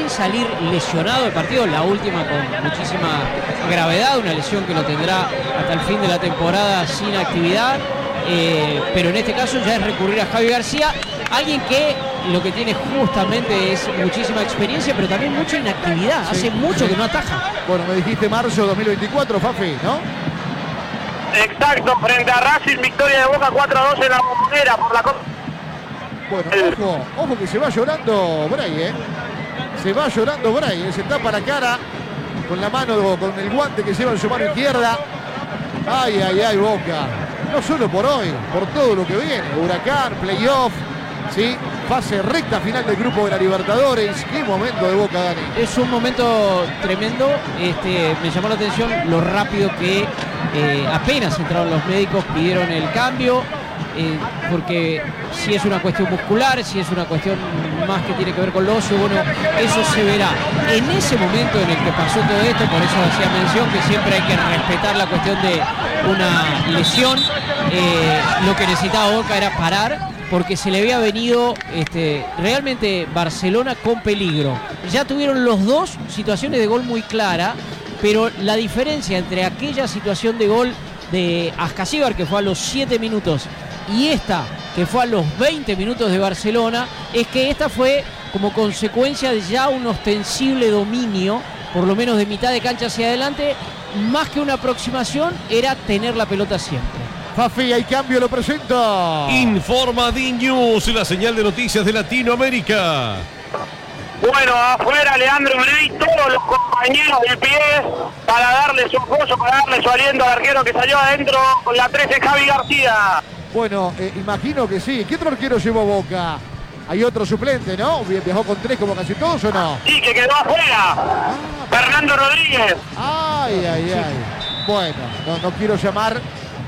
sin salir lesionado del partido, la última con muchísima gravedad, una lesión que lo tendrá hasta el fin de la temporada sin actividad, pero en este caso ya es recurrir a Javi García, alguien que lo que tiene justamente es muchísima experiencia, pero también mucha inactividad, hace mucho que no ataja. Bueno, me dijiste marzo 2024, Fafi, ¿no? Exacto, frente a Racing, victoria de Boca 4-2 en la Bombonera por la Copa. Bueno, ojo que se va llorando Bray, se va llorando Bray, se tapa la cara con la mano, con el guante que lleva en su mano izquierda. Ay, ay, ay, Boca. No solo por hoy, por todo lo que viene. Huracán, playoff, ¿sí? Fase recta final del grupo de la Libertadores. Qué momento de Boca, Dani. Es un momento tremendo. Me llamó la atención lo rápido que apenas entraron los médicos, pidieron el cambio. Porque si es una cuestión muscular, si es una cuestión más que tiene que ver con lo óseo, bueno, eso se verá. En ese momento en el que pasó todo esto, por eso hacía mención que siempre hay que respetar la cuestión de una lesión, lo que necesitaba Boca era parar, porque se le había venido realmente Barcelona con peligro. Ya tuvieron los dos situaciones de gol muy clara, pero la diferencia entre aquella situación de gol de Ascasíbar, que fue a los 7 minutos, y esta, que fue a los 20 minutos de Barcelona, es que esta fue como consecuencia de ya un ostensible dominio, por lo menos de mitad de cancha hacia adelante, más que una aproximación, era tener la pelota siempre. Fafi, hay cambio, lo presento. Informa D-News, la señal de noticias de Latinoamérica. Bueno, afuera Leandro Ney, todos los compañeros de pie para darle su apoyo, para darle su aliento al arquero que salió adentro con la 13, Javi García. Bueno, imagino que sí. ¿Qué otro arquero llevó Boca? Hay otro suplente, ¿no? ¿Viajó con 3 como casi todos o no? Sí, que quedó afuera. Fernando Rodríguez. Ay, ay, ay. Bueno, no quiero llamar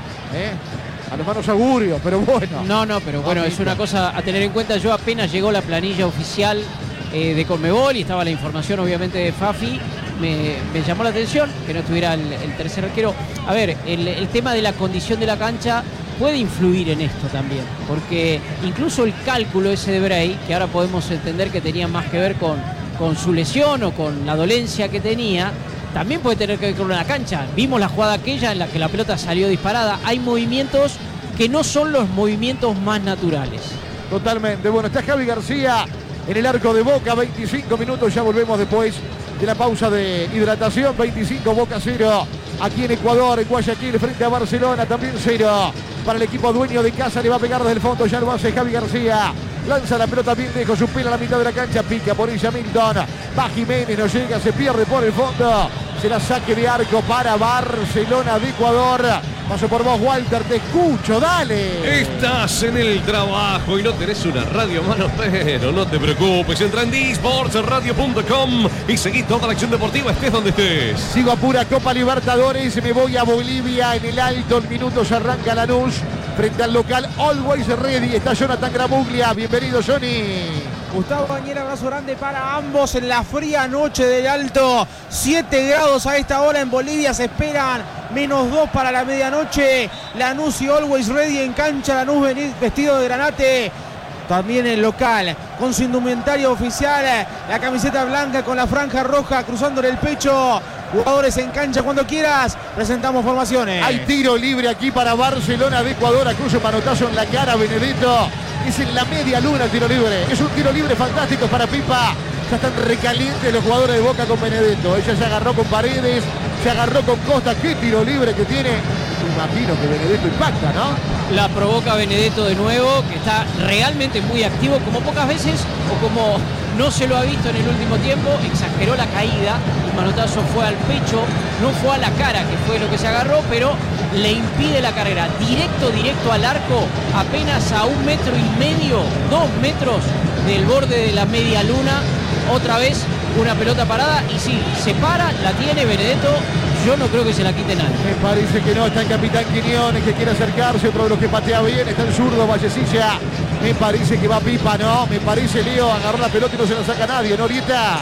a los manos augurios, pero bueno. No, pero bueno, es una cosa a tener en cuenta. Yo apenas llegó la planilla oficial de Conmebol y estaba la información obviamente de Fafi, me llamó la atención que no estuviera el tercer arquero. A ver, el tema de la condición de la cancha puede influir en esto también, porque incluso el cálculo ese de Bray, que ahora podemos entender que tenía más que ver con su lesión o con la dolencia que tenía, también puede tener que ver con la cancha. Vimos la jugada aquella en la que la pelota salió disparada. Hay movimientos que no son los movimientos más naturales. Totalmente. Bueno, está Javi García en el arco de Boca, 25 minutos, ya volvemos después de la pausa de hidratación. 25, Boca 0, aquí en Ecuador, en Guayaquil, frente a Barcelona, también 0 para el equipo dueño de casa. Le va a pegar desde el fondo, ya lo hace Javi García, lanza la pelota bien lejos, su pelo a la mitad de la cancha, pica por ella Milton, va Jiménez, no llega, se pierde por el fondo, será saque de arco para Barcelona de Ecuador. Paso por vos, Walter, te escucho, dale. Estás en el trabajo y no tenés una radio a mano, pero no te preocupes. Entra en dsportsradio.com y seguí toda la acción deportiva, estés donde estés. Sigo a pura Copa Libertadores, me voy a Bolivia en el alto, en minutos arranca Lanús frente al local Always Ready. Está Jonathan Gramuglia, bienvenido Johnny. Gustavo Bañera, abrazo grande para ambos en la fría noche del Alto. 7 grados a esta hora en Bolivia, se esperan -2 para la medianoche. Lanús y Always Ready en cancha. Lanús vestido de granate. También el local con su indumentaria oficial, la camiseta blanca con la franja roja cruzándole el pecho. Jugadores en cancha cuando quieras. Presentamos formaciones. Hay tiro libre aquí para Barcelona de Ecuador. Acuso manotazo en la cara, Benedetto. Es en la media luna el tiro libre. Es un tiro libre fantástico para Pipa. Ya están recalientes los jugadores de Boca con Benedetto. Ella se agarró con Paredes, se agarró con Costa. Qué tiro libre que tiene. Imagino que Benedetto impacta, ¿no? La provoca Benedetto de nuevo, que está realmente muy activo, como pocas veces o como no se lo ha visto en el último tiempo. Exageró la caída, el manotazo fue al pecho, no fue a la cara, que fue lo que se agarró, pero le impide la carrera. Directo al arco, apenas a 1,5 metros, 2 metros del borde de la media luna. Otra vez una pelota parada y sí, se para, la tiene Benedetto. Yo no creo que se la quite nadie. Me parece que no, está el capitán Quiñones que quiere acercarse, otro de los que patea bien, está el zurdo Vallecilla. Me parece que va Pipa, ¿no? Me parece Leo, agarró la pelota y no se la saca nadie, ¿no, Orieta?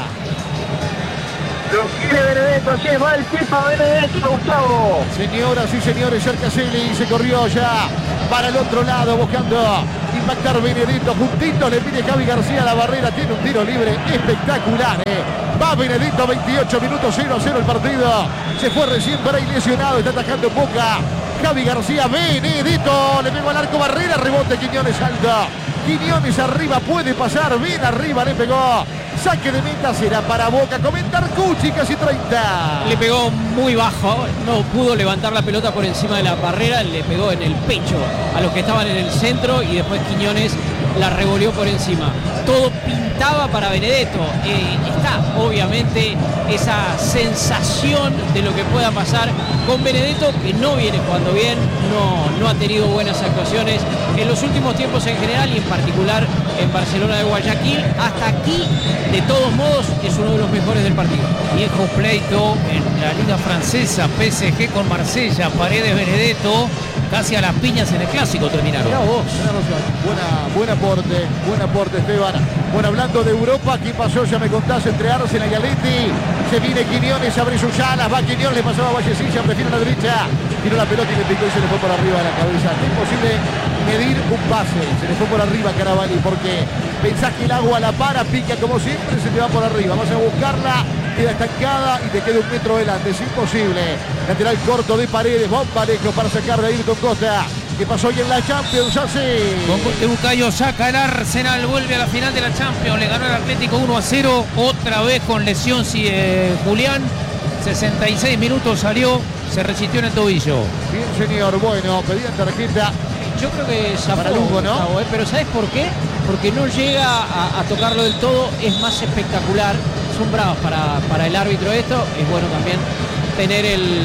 Lo quiere Benedetto, allí va el Pipa Benedetto, Gustavo. Señoras y señores, cerca Celi, se corrió ya para el otro lado buscando impactar Benedetto. Juntito le pide Javi García a la barrera. Tiene un tiro libre espectacular. Va Benedetto, 28 minutos, 0-0 el partido. Se fue recién por ahí lesionado. Está atacando Boca. Javi García, Benedetto. Le pegó al arco, barrera, rebote, Quiñones alto. Quiñones arriba, puede pasar. Bien arriba, le pegó. Saque de meta será para Boca. Comenta Arcucci, casi 30. Le pegó muy bajo, no pudo levantar la pelota por encima de la barrera, le pegó en el pecho a los que estaban en el centro y después Quiñones la revolvió por encima. Todo pintaba para Benedetto. Está obviamente esa sensación de lo que pueda pasar con Benedetto, que no viene jugando bien, no ha tenido buenas actuaciones en los últimos tiempos en general y en particular en Barcelona de Guayaquil. Hasta aquí, de todos modos, es uno de los mejores del partido. Viejo pleito en la Liga Francesa, PSG con Marsella, Paredes, Benedetto, casi a las piñas en el Clásico terminaron. Mirá vos, buen aporte Esteban. Bueno, hablando de Europa, ¿qué pasó? Ya me contás entre Arsenal y Atleti. Se viene Quiñones, abre sus alas, va Quiñones, le pasó a Vallecilla, prefiere a la derecha, tiró la pelota y le picó y se le fue por arriba de la cabeza. Es imposible medir un pase, se le fue por arriba a Caravalli, porque pensás que el agua la para, pica como siempre, se te va por arriba, vas a buscarla, queda estancada y te queda un metro delante, es imposible. Lateral corto de Paredes, bomba lejos para sacar de Ayrton Costa. ¿Qué pasó hoy en la Champions? Así. Con Bucayo saca el Arsenal, vuelve a la final de la Champions, le ganó el Atlético 1-0, otra vez con lesión Julián, 66 minutos salió, se resistió en el tobillo. Bien señor, bueno, pedían tarjeta. Yo creo que para Lugo, ¿no? Gustavo, pero ¿sabes por qué? Porque no llega a tocarlo del todo, es más espectacular. Son bravos para el árbitro esto, es bueno también tener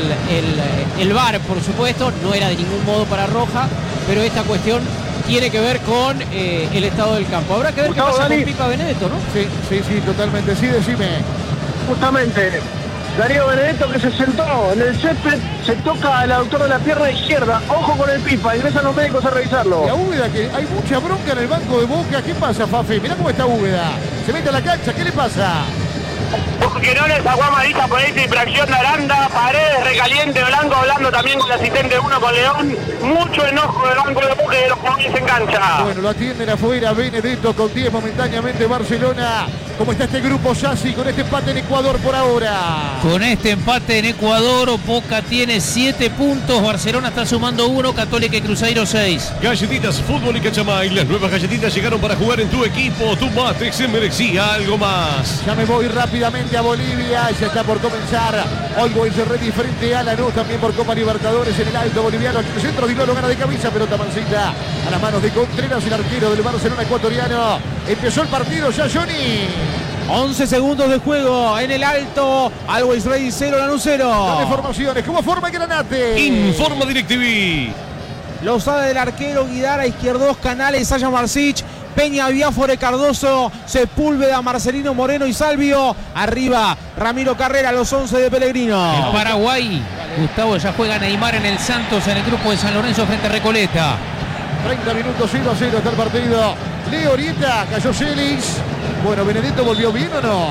el VAR, por supuesto, no era de ningún modo para roja, pero esta cuestión tiene que ver con el estado del campo. Habrá que ver Gustavo, qué pasa Dani. con Pipa Benedetto, ¿no? Sí, totalmente. Sí, decime. Justamente, Darío Benedetto, que se sentó en el césped, se toca al autor de la pierna izquierda. Ojo con el Pipa, ingresan los médicos a revisarlo. Y a Úbeda, que hay mucha bronca en el banco de Boca. ¿Qué pasa, Fafi? Mirá cómo está Úbeda. Se mete a la cancha, ¿qué le pasa? Porque no les sacó amarilla por esta infracción de Aranda. Paredes recaliente, Blanco hablando también con el asistente 1 con León. Mucho enojo del banco de Boca y de los jugadores en cancha. Bueno, lo atienden afuera Benedetto con 10 momentáneamente Barcelona. ¿Cómo está este grupo Sassi con este empate en Ecuador por ahora? Con este empate en Ecuador, Boca tiene 7 puntos, Barcelona está sumando 1, Católica y Cruzeiro 6. Galletitas Fútbol y Cachamay. Las nuevas galletitas llegaron para jugar en tu equipo. Tu mate se merecía algo más. Ya me voy rápidamente a Bolivia, ya está por comenzar. Hoy voy a Ready frente a Lanús, también por Copa Libertadores en el alto boliviano. Aquí en el centro, Dilolo gana de camisa, pelota mansita a las manos de Contreras, el arquero del Barcelona ecuatoriano. Empezó el partido ya, Johnny. 11 segundos de juego en el alto. Always Ready 0, Lanús 0. Dame formaciones, ¿cómo forma Granate? Informa DirecTV. Lozada del arquero, Guidara, izquierdos, Canales, Saya Marsic, Peña, Biafore, Cardoso, Sepúlveda, Marcelino, Moreno y Salvio. Arriba, Ramiro Carrera, los 11 de Pellegrino. En Paraguay, Gustavo, ya juega Neymar en el Santos en el grupo de San Lorenzo frente a Recoleta. 30 minutos, 0-0 está el partido. Leo Orieta, cayó Celis. Bueno, ¿Benedetto volvió bien o no?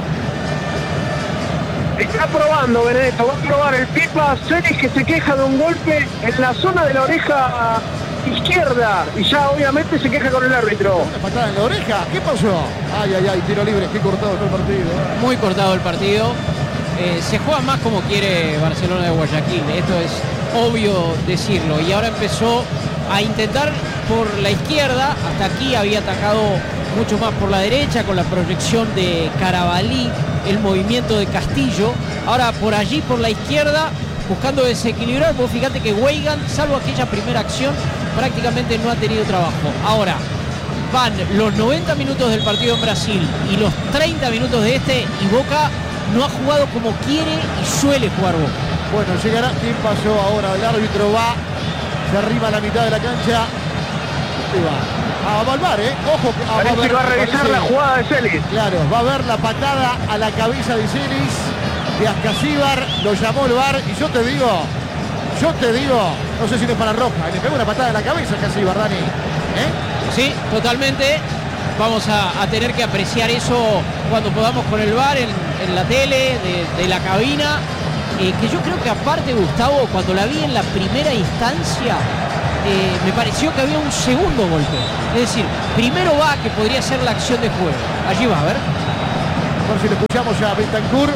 Está probando Benedetto, va a probar el Pipa. Celis, que se queja de un golpe en la zona de la oreja izquierda. Y ya obviamente se queja con el árbitro. Una patada en la oreja. ¿Qué pasó? Ay, tiro libre. Qué cortado está el partido. Muy cortado el partido. Se juega más como quiere Barcelona de Guayaquil. Esto es obvio decirlo. Y ahora empezó a intentar por la izquierda. Hasta aquí había atacado mucho más por la derecha con la proyección de Carabalí, el movimiento de Castillo. Ahora por allí, por la izquierda, buscando desequilibrar. Vos fíjate que Weigand, salvo aquella primera acción, prácticamente no ha tenido trabajo. Ahora van los 90 minutos del partido en Brasil y los 30 minutos de este, y Boca no ha jugado como quiere y suele jugar Boca. Bueno, llegará. ¿Quién pasó ahora? El árbitro va. Se arriba a la mitad de la cancha. Y va. Va a VAR, ojo. Parece que va a revisar la jugada de Celis. Claro, va a ver la patada a la cabeza de Celis, de Ascasíbar, lo llamó el VAR. Y yo te digo, no sé si no es para roja. Le pegó una patada en la cabeza a Ascasíbar, Dani. Sí, totalmente. Vamos a tener que apreciar eso cuando podamos con el VAR en la tele, de la cabina. Que yo creo que aparte, Gustavo, cuando la vi en la primera instancia, me pareció que había un segundo golpe. Es decir, primero va, que podría ser la acción de juego. Allí va, a ver. A ver si le escuchamos a Bentancur.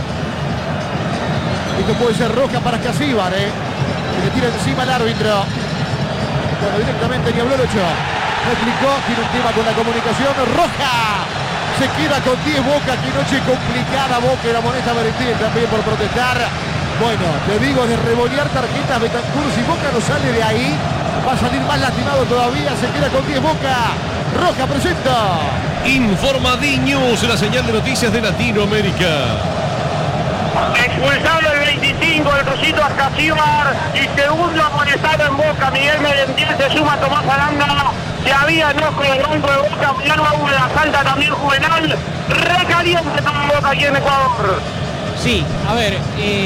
Esto puede ser roja para Escasíbar, que le tira encima al árbitro. Bueno, directamente ni habló, lo echó. No explicó, tiene un tema con la comunicación. Roja. Se queda con 10 Boca. Qué noche complicada Boca y la moneda Merentiel también por protestar. Bueno, te digo, de revolear tarjetas Bentancur, si Boca no sale de ahí, va a salir más lastimado todavía. Se queda con 10 Boca. Roja presenta. Informa D-News, la señal de noticias de Latinoamérica. Expulsado el 25, el Rosito Escasíbar, y segundo amonestado en Boca, Miguel Merentiel. Se suma Tomás Aranda. Se había enojo del banco de Boca, ya no hubo la falta también Juvenal. Recaliente todo Boca aquí en Ecuador. Sí, a ver,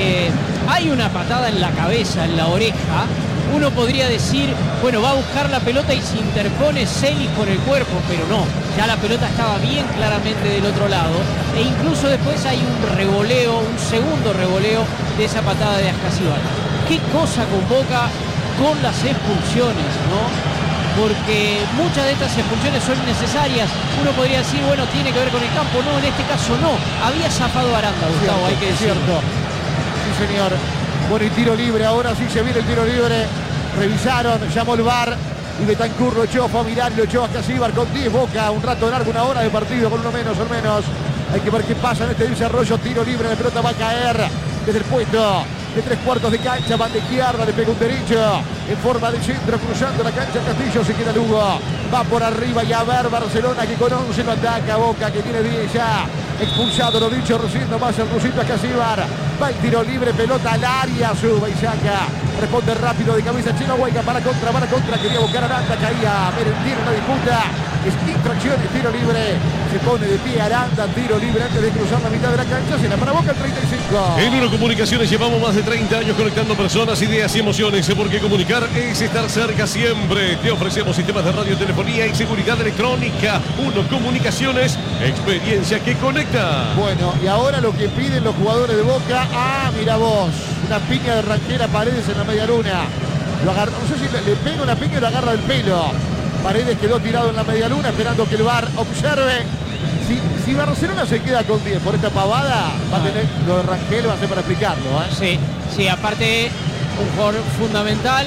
hay una patada en la cabeza, en la oreja. Uno podría decir, bueno, va a buscar la pelota y se interpone Celis con el cuerpo, pero no, ya la pelota estaba bien claramente del otro lado, e incluso después hay un revoleo, un segundo revoleo de esa patada de Escasíbar. Qué cosa convoca con las expulsiones, ¿no? Porque muchas de estas expulsiones son innecesarias. Uno podría decir, bueno, tiene que ver con el campo. No, en este caso no. Había zafado Aranda, Gustavo, hay que decirlo. Cierto. Sí, señor. Bueno, y tiro libre, ahora sí se viene el tiro libre. Revisaron, llamó el VAR y Bentancur lo echó, fue a mirar y lo echó a Escasíbar con 10 Boca. Un rato largo, una hora de partido con uno menos o menos. Hay que ver qué pasa en este desarrollo. Tiro libre, la pelota va a caer desde el puesto de 3/4 de cancha, van de izquierda, le pega un derecho en forma de centro, cruzando la cancha Castillo, se queda Lugo, va por arriba y a ver Barcelona que con 11 lo ataca, Boca que tiene 10 ya, expulsado, lo dicho recién nomás el Rusito Escasíbar, va el tiro libre, pelota al área, sube y saca, responde rápido de cabeza Chino Huayca, para contra, quería buscar a Aranda, caía Merentiel en la disputa, es infracción y tiro libre, se pone de pie Aranda, tiro libre antes de cruzar la mitad de la cancha, se la para Boca el 35. En Unocomunicaciones llevamos más de 30 años conectando personas, ideas y emociones, porque comunicar es estar cerca siempre. Te ofrecemos sistemas de radiotelefonía y seguridad electrónica. Unocomunicaciones, experiencia que conecta. Bueno, y ahora lo que piden los jugadores de Boca, mira vos, una piña de Rangel a Paredes en la media luna. Lo agarra, no sé si le pega una piña y lo agarra del pelo. Paredes quedó tirado en la media luna esperando que el VAR observe. Si Barcelona se queda con 10 por esta pavada, va a tener lo de Rangel, va a ser para explicarlo. Sí, aparte un jugador fundamental,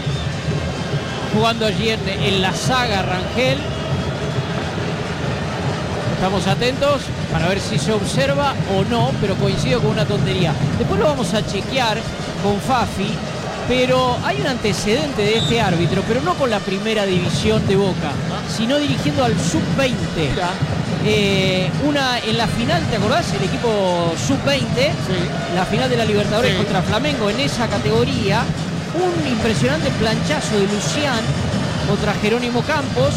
jugando allí en la saga Rangel. Estamos atentos para ver si se observa o no, pero coincido con una tontería. Después lo vamos a chequear con Fafi, pero hay un antecedente de este árbitro, pero no con la primera división de Boca, sino dirigiendo al sub-20. Una en la final, ¿te acordás? El equipo sub-20, sí. La final de la Libertadores, sí, contra Flamengo en esa categoría. Un impresionante planchazo de Lucián contra Jerónimo Campos.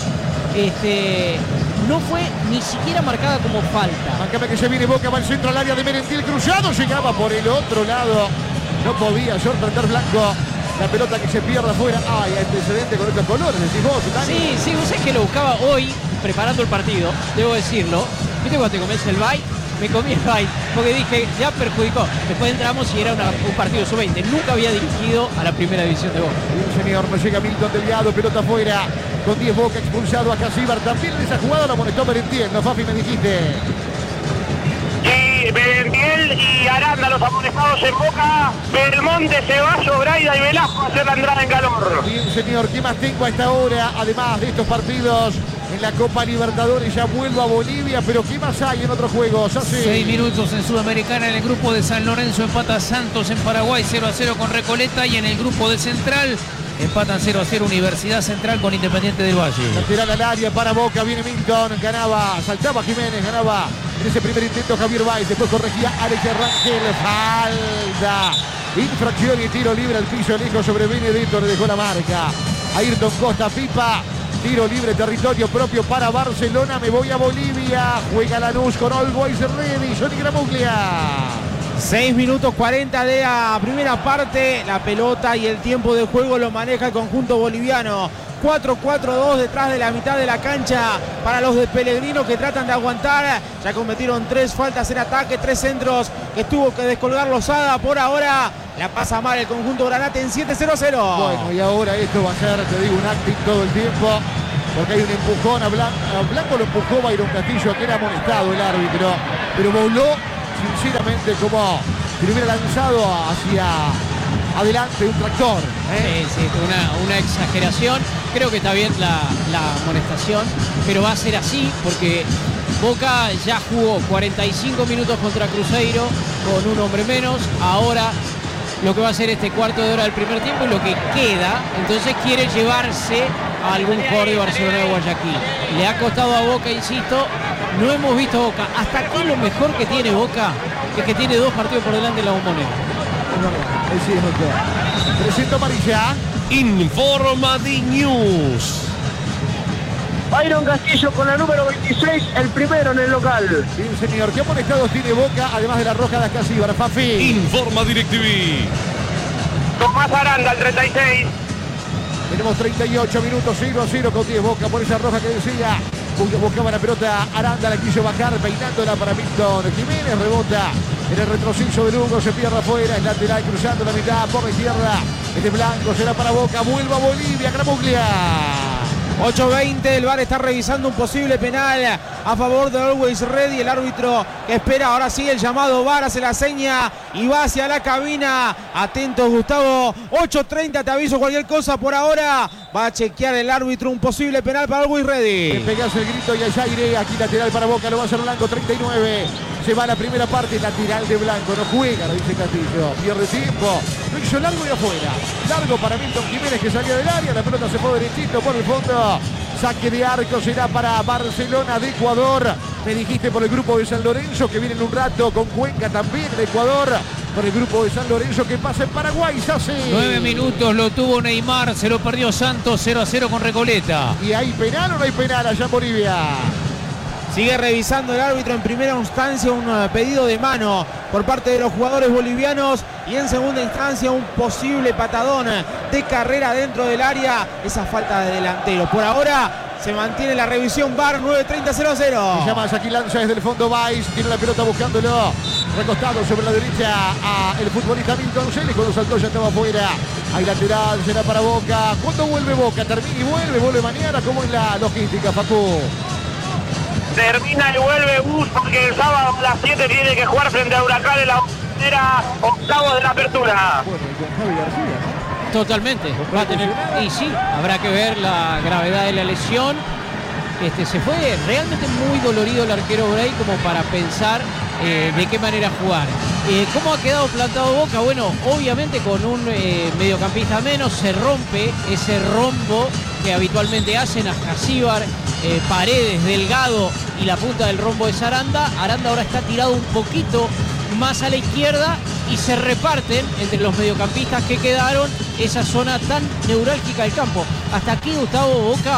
No fue ni siquiera marcada como falta. Máncame que se viene Boca, va al centro al área de Merentiel, cruzado, llegaba por el otro lado. No podía sorprender Blanco. La pelota que se pierde afuera. Hay antecedente con estos colores, decís vos, Dani. Sí, vos sabés que lo buscaba hoy, preparando el partido, debo decirlo. ¿Viste cuando te comes el bite? Me comí el bite, porque dije, ya perjudicó. Después entramos y era un partido sub-20. Nunca había dirigido a la primera división de Boca. Bien, señor, no llega Milton Delgado, pelota afuera. Con 10 Boca, expulsado a Escasíbar. También en esa jugada lo amonestó Merentiel, ¿no, Fafi? Me dijiste. Sí, Merentiel y Aranda los amonestados en Boca. Belmonte, Ceballos, Braida y Velasco a hacer la entrada en calor. Bien, señor, ¿qué más tengo a esta hora? Además de estos partidos en la Copa Libertadores, ya vuelvo a Bolivia, pero ¿qué más hay en otros juegos? Hace 6 minutos en Sudamericana. En el grupo de San Lorenzo empata Santos en Paraguay 0-0 con Recoleta, y en el grupo de Central empatan 0-0 Universidad Central con Independiente del Valle. Lateral al área para Boca, viene Milton, ganaba, saltaba Jiménez, ganaba en ese primer intento Javier Báez, después corregía Alex Rangel, falta, infracción y tiro libre al piso, lejos sobre Benedetto, le dejó la marca. Ayrton Costa, Pipa, tiro libre, territorio propio para Barcelona, me voy a Bolivia, juega Lanús con All Boys Ready, Johnny Gramuglia. 6 minutos 40 de la primera parte. La pelota y el tiempo de juego lo maneja el conjunto boliviano. 4-4-2 detrás de la mitad de la cancha para los de Pellegrino, que tratan de aguantar. Ya cometieron 3 faltas en ataque, 3 centros que tuvo que descolgar Lozada. Por ahora la pasa mal el conjunto Granate en 7-0-0. Bueno, y ahora esto va a ser, te digo, un acting todo el tiempo, porque hay un empujón a Blanco. Blanco lo empujó Byron Castillo, que era amonestado el árbitro, pero voló sinceramente como si lo hubiera lanzado hacia adelante un tractor. Sí, una exageración. Creo que está bien la amonestación, pero va a ser así porque Boca ya jugó 45 minutos contra Cruzeiro con un hombre menos. Ahora lo que va a ser este cuarto de hora del primer tiempo y lo que queda, entonces quiere llevarse a algún jugador de Barcelona de Guayaquil. Le ha costado a Boca, insisto, no hemos visto a Boca. Hasta aquí lo mejor que tiene Boca es que tiene 2 partidos por delante en la Bombonera. Sí, es doctor. 300 amarilla. Informa de News. Byron Castillo con la número 26, el primero en el local. Bien, señor. ¿Qué amonestados tiene Boca, además de la roja de Ascasíbar? Fafi. Informa DirecTV. Tomás Aranda, el 36. Tenemos 38 minutos, 0-0 con 10. Boca por esa roja que decía. Buscaba la pelota Aranda, la quiso bajar, peinándola para Milton Jiménez. Rebota en el retroceso de Lugo, se pierde afuera. Es lateral, cruzando la mitad por la izquierda. Este Blanco será para Boca. Vuelva a Bolivia, Gramuglia. 8:20, el VAR está revisando un posible penal a favor de Always Ready. El árbitro que espera ahora sí el llamado VAR, hace la seña y va hacia la cabina. Atentos, Gustavo. 8:30, te aviso cualquier cosa. Por ahora va a chequear el árbitro un posible penal para Always Ready. Le pegas el grito y allá iré. Aquí lateral para Boca, lo va a hacer Blanco, 39. Se va a la primera parte, lateral de Blanco. No juega, lo dice Castillo. Pierde tiempo. Lo hizo largo y afuera. Largo para Milton Jiménez, que salía del área. La pelota se fue derechito por el fondo. Saque de arco será para Barcelona de Ecuador. Me dijiste por el grupo de San Lorenzo, que viene en un rato con Cuenca también de Ecuador. Por el grupo de San Lorenzo, que pasa en Paraguay. Sassi. 9 minutos lo tuvo Neymar, se lo perdió Santos, 0-0 con Recoleta. ¿Y hay penal o no hay penal allá en Bolivia? Sigue revisando el árbitro en primera instancia un pedido de mano por parte de los jugadores bolivianos y en segunda instancia un posible patadón de carrera dentro del área. Esa falta de delantero. Por ahora se mantiene la revisión VAR. 9:30-0-0. Se llama Jackie Lanza desde el fondo. Vice tiene la pelota buscándolo. Recostado sobre la derecha a el futbolista Milton Celis. Cuando saltó ya estaba afuera. Hay lateral, será para Boca. ¿Cuándo vuelve Boca? ¿Termina y vuelve mañana? ¿Cómo es la logística, Facu? Termina y vuelve bus porque el sábado a las 7 tiene que jugar frente a Huracán en la Bombonera, octavo de la apertura. Bueno, y con Javi García, ¿no? Totalmente. Va a tener, y sí, habrá que ver la gravedad de la lesión. Se fue realmente muy dolorido el arquero Bray como para pensar de qué manera jugar. ¿Cómo ha quedado plantado Boca? Bueno, obviamente con un mediocampista menos se rompe ese rombo que habitualmente hacen Ascasíbar, Paredes, Delgado y la punta del rombo es Aranda. Aranda ahora está tirado un poquito más a la izquierda y se reparten entre los mediocampistas que quedaron esa zona tan neurálgica del campo. Hasta aquí Gustavo Boca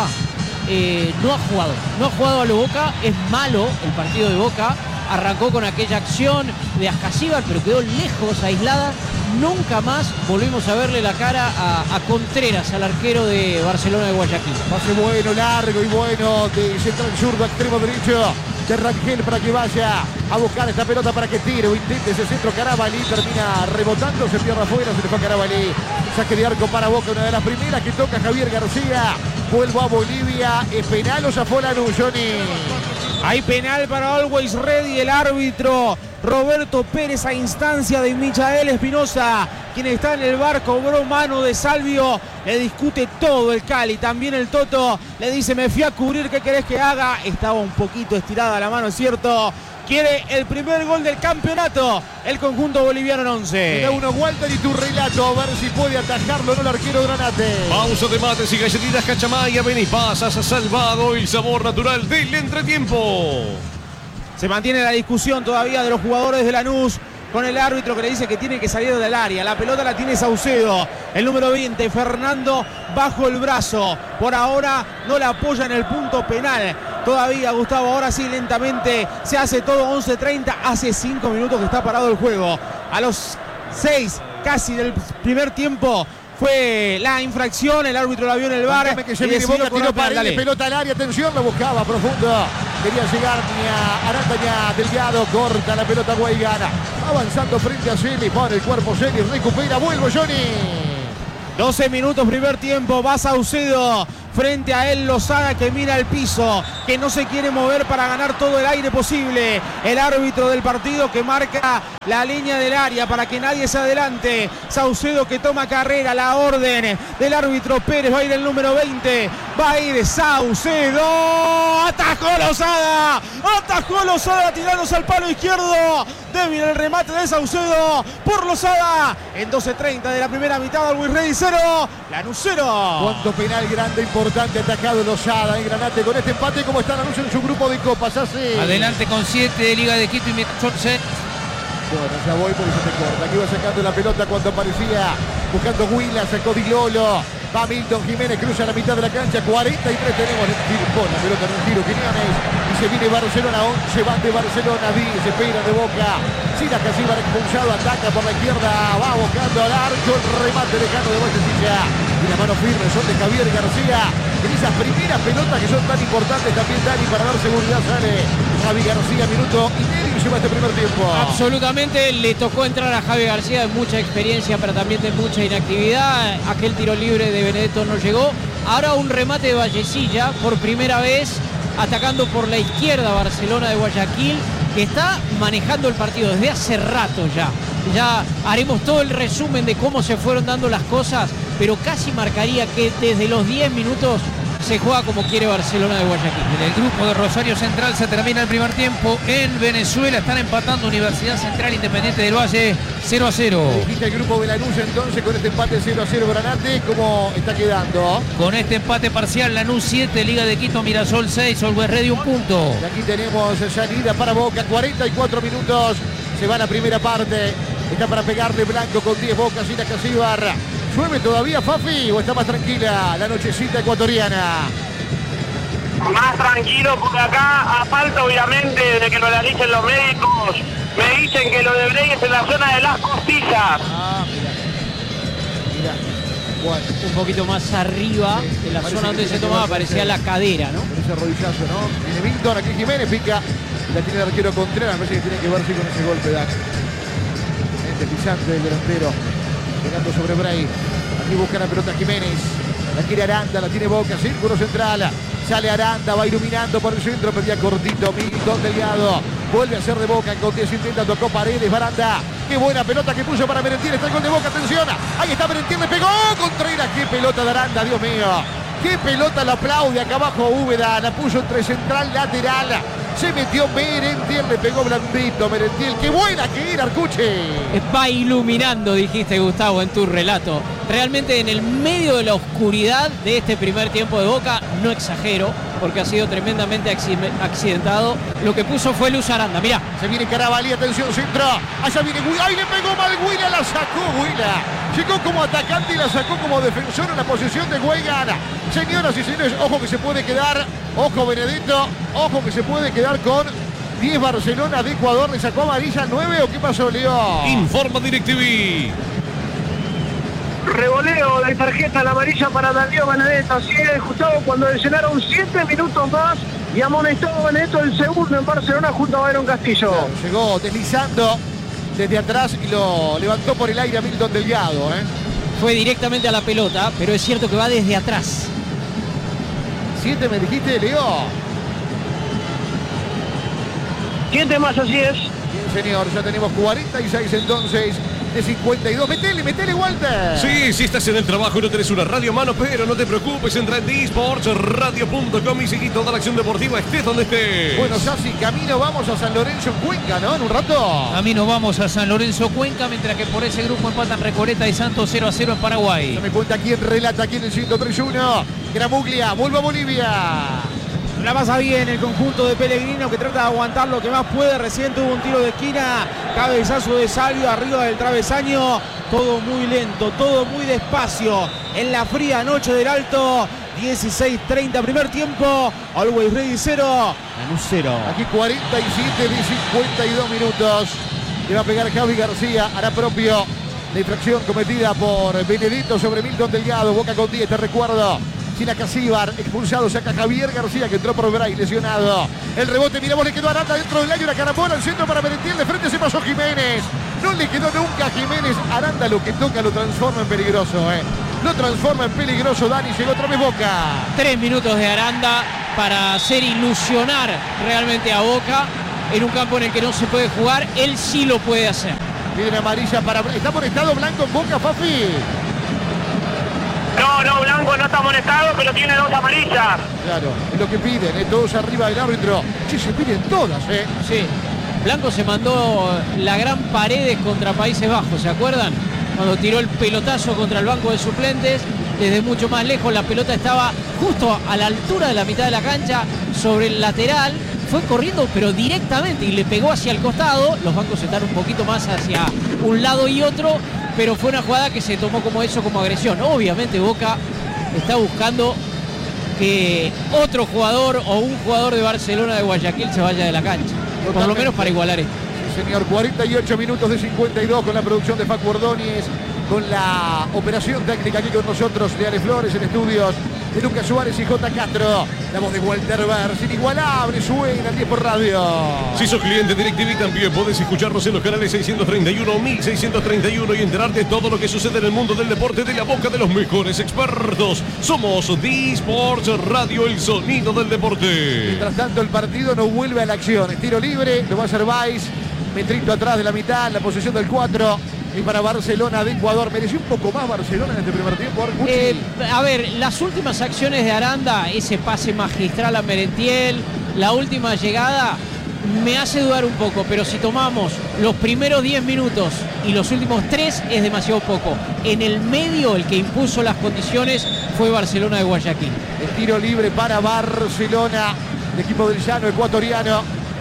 no ha jugado a lo Boca. Es malo el partido de Boca. Arrancó con aquella acción de Ascasíbar, pero quedó lejos, aislada. Nunca más volvimos a verle la cara a Contreras, al arquero de Barcelona de Guayaquil. Pase bueno, largo y bueno de central zurdo a extremo derecho de Rangel para que vaya a buscar esta pelota para que tire o intente ese centro. Carabalí termina rebotando, se pierde afuera, se le fue a Carabalí. Saque de arco para Boca, una de las primeras que toca Javier García. Vuelvo a Bolivia. ¿Es penal o ya fue la luz, Johnny? Hay penal para Always Ready. El árbitro Roberto Pérez a instancia de Michael Espinosa, quien está en el bar, cobró mano de Salvio. Le discute todo el Cali, también el Toto. Le dice, me fui a cubrir, ¿qué querés que haga? Estaba un poquito estirada la mano, es cierto. Quiere el primer gol del campeonato el conjunto boliviano en 11. Mira uno, Walter, y tu relato, a ver si puede atajarlo o no el arquero Granate. Pausa de mates y galletitas Cachamaya. Ven y pasas, has salvado el sabor natural del entretiempo. Se mantiene la discusión todavía de los jugadores de Lanús con el árbitro que le dice que tiene que salir del área. La pelota la tiene Saucedo, el número 20, Fernando bajo el brazo. Por ahora no la apoya en el punto penal. Todavía Gustavo, ahora sí lentamente se hace todo. 11:30, hace 5 minutos que está parado el juego. A los 6 casi del primer tiempo fue la infracción, el árbitro la vio en el VAR. Que se viene Boca, tiró Paredes, pelota al área, atención, lo buscaba profundo. Quería llegar ni a Aranda ni a Delgado, corta la pelota Guaigana. Avanzando frente a Celi, pone el cuerpo Celi, recupera, vuelve Johnny. 12 minutos, primer tiempo, va Saucedo. Frente a él Lozada, que mira al piso, que no se quiere mover para ganar todo el aire posible. El árbitro del partido que marca la línea del área para que nadie se adelante. Saucedo que toma carrera, la orden del árbitro Pérez. Va a ir el número 20, va a ir Saucedo. Atajó Lozada, tirándose al palo izquierdo. Débil el remate de Saucedo por Lozada. En 12:30 de la primera mitad, Always Ready 0, Lanús 0. Cuánto penal grande, importante, atacado Lozada en Granate con este empate. ¿Cómo está Lanús en su grupo de copas? Hace... Adelante con 7, Liga de Quito y Mirasol 6. Bueno, ya voy porque se te corta. Aquí va sacando la pelota cuando aparecía buscando Huila, sacó Di Lolo. Va Milton Jiménez, cruza la mitad de la cancha. 43 tenemos el tiro con la pelota en un tiro. Quiñones. Y se viene Barcelona. 11 van de Barcelona. 10 espera de Boca. Sila Casíbar expulsado. Ataca por la izquierda. Va buscando al arco. El remate lejano de Bochecilla. Y la mano firme son de Javier García. En esas primeras pelotas que son tan importantes también, Dani, para dar seguridad sale Javi García. Minuto y medio y lleva este primer tiempo. Absolutamente, le tocó entrar a Javi García de mucha experiencia, pero también de mucha inactividad. Aquel tiro libre de Benedetto no llegó. Ahora un remate de Vallecilla, por primera vez atacando por la izquierda Barcelona de Guayaquil, que está manejando el partido desde hace rato ya. Ya haremos todo el resumen de cómo se fueron dando las cosas, pero casi marcaría que desde los 10 minutos se juega como quiere Barcelona de Guayaquil. En el grupo de Rosario Central se termina el primer tiempo. En Venezuela están empatando Universidad Central, Independiente del Valle 0-0. Dijiste el grupo de Lanús entonces con este empate 0-0 Granate. ¿Cómo está quedando? Con este empate parcial, Lanús 7, Liga de Quito, Mirasol 6, Always Ready 1 punto. Y aquí tenemos salida para Boca, 44 minutos. Se va la primera parte. Está para pegarle Blanco con 10 Boca, Sila Casíbar. ¿Llueve todavía, Fafi, o está más tranquila la nochecita ecuatoriana? Más tranquilo por acá, a falta obviamente de que lo analicen los médicos. Me dicen que lo de Brey es en la zona de las costillas. Ah, mira. Bueno, Un poquito más arriba, en la zona donde se tomaba, parecía la cadera, ¿no? con ese rodillazo, ¿no? Viene Milton, aquí Jiménez pica. La tiene el arquero Contreras, me parece que tiene que verse con ese golpe, Dani. Deslizante del delantero, pegando sobre Brey. Aquí busca la pelota Jiménez. La quiere Aranda, la tiene Boca, círculo central. Sale Aranda, va iluminando por el centro, pedía cortito, Milton Delgado. Vuelve a ser de Boca, con 10 intenta, tocó Paredes, Baranda. Qué buena pelota que puso para Merentiel, está el gol de Boca, atención. Ahí está Merentiel, le pegó Contreras, qué pelota de Aranda, Dios mío. Qué pelota, la aplaude acá abajo Úbeda, la puso entre central, lateral. Se metió Merentiel, le pegó blandito Merentiel. ¡Qué buena que era, Arcuche! Va iluminando, dijiste, Gustavo, en tu relato. Realmente en el medio de la oscuridad de este primer tiempo de Boca, no exagero, porque ha sido tremendamente accidentado. Lo que puso fue Luz Aranda, mirá. Se viene Carabalí, atención, centro. Allá viene Huila. ¡Ay, le pegó mal Huila! La sacó Huila. Llegó como atacante y la sacó como defensor en la posición de Guaigana. Señoras y señores, ojo que se puede quedar. Ojo Benedetto. Ojo que se puede quedar con 10 Barcelona de Ecuador. ¿Le sacó amarilla 9 o qué pasó, Leo? Informa DirecTV. Revoleo de tarjeta la amarilla para Darío Benedetto. Así es, Gustavo, cuando llenaron 7 minutos más y amonestó Benedetto el segundo en Barcelona junto a Byron Castillo. Claro, llegó deslizando desde atrás y lo levantó por el aire a Milton Delgado. Fue directamente a la pelota, pero es cierto que va desde atrás. 7 me dijiste, Leo. 7 más, así es. Bien, señor, ya tenemos 46 entonces de 52. Metele, Walter. Sí, si estás en el trabajo y no tenés una radio a mano, pero no te preocupes, entra en eSportsRadio.com y seguí toda la acción deportiva, estés donde estés. Bueno, Sassi, camino vamos a San Lorenzo en Cuenca, ¿no? En un rato. Camino vamos a San Lorenzo Cuenca, mientras que por ese grupo empatan Recoleta y Santos 0-0 en Paraguay. No me cuenta quién relata aquí en el 103.1. Gramuglia, vuelve a Bolivia. La pasa bien el conjunto de Pellegrino, que trata de aguantar lo que más puede. Recién tuvo un tiro de esquina, cabezazo de Salvio arriba del travesaño. Todo muy lento, todo muy despacio en la fría noche del Alto. 16:30 primer tiempo. Always Ready 0, Lanús 0. Aquí 47 de 52 minutos. Le va a pegar Javi García, hará propio La infracción cometida por Benedetto sobre Milton Delgado. Boca con 10, te recuerdo. Sila Casíbar, expulsado, saca Javier García, que entró por Bray, lesionado. El rebote, miramos, le quedó Aranda dentro del área, una carambola al centro para Merentiel, de frente se pasó Jiménez. No le quedó nunca a Jiménez. Aranda lo que toca lo transforma en peligroso, Lo transforma en peligroso, Dani, llegó otra vez Boca. 3 minutos de Aranda para hacer ilusionar realmente a Boca en un campo en el que no se puede jugar. Él sí lo puede hacer. Viene amarilla para... ¿Está amonestado Blanco en Boca, Fafi? No, Blanco no está amonestado, pero tiene 2 amarillas. Claro, es lo que piden, todos arriba del árbitro. Sí, se piden todas, Sí. Blanco se mandó la gran Paredes contra Países Bajos, ¿se acuerdan? Cuando tiró el pelotazo contra el banco de suplentes, desde mucho más lejos la pelota estaba justo a la altura de la mitad de la cancha, sobre el lateral, fue corriendo pero directamente y le pegó hacia el costado. Los bancos están un poquito más hacia un lado y otro, pero fue una jugada que se tomó como eso, como agresión. Obviamente Boca está buscando que otro jugador o un jugador de Barcelona de Guayaquil se vaya de la cancha. Totalmente. Por lo menos para igualar esto. Sí, señor, 48 minutos de 52 con la producción de Facu Ordóñez, con la operación técnica aquí con nosotros de Ale Flores en estudios, de Lucas Suárez y J. Castro. La voz de Walter Vers, inigualable, suena al 10 por radio. Si sos cliente de DirecTV también podés escucharnos en los canales 631, 1631 y enterarte de todo lo que sucede en el mundo del deporte de la boca de los mejores expertos. Somos D-Sports Radio, el sonido del deporte. Mientras tanto el partido no vuelve a la acción. Es tiro libre, lo va a hacer Valls. Metrito atrás de la mitad, la posesión del 4. Y para Barcelona de Ecuador. ¿Mereció un poco más Barcelona en este primer tiempo? A ver, las últimas acciones de Aranda, ese pase magistral a Merentiel, la última llegada, me hace dudar un poco, pero si tomamos los primeros 10 minutos y los últimos 3 es demasiado poco. En el medio el que impuso las condiciones fue Barcelona de Guayaquil. El tiro libre para Barcelona, el equipo del llano ecuatoriano.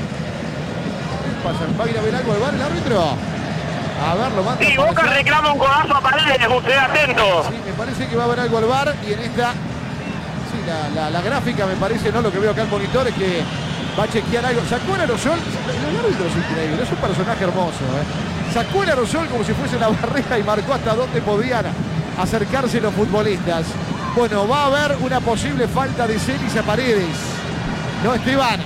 ¿Qué pasa? ¿Va a ir a ver algo al bar el árbitro? A ver, lo manda. Sí, Boca reclama un codazo a Paredes, usted atento. Sí, me parece que va a haber algo al bar y en esta... Sí, la gráfica me parece, ¿no? Lo que veo acá en monitor es que va a chequear algo. Sacó el aerosol. El árbitro es increíble, es un personaje hermoso, Sacó el aerosol como si fuese una barrera y marcó hasta dónde podían acercarse los futbolistas. Bueno, va a haber una posible falta de Celis a Paredes. ¿No, Esteban?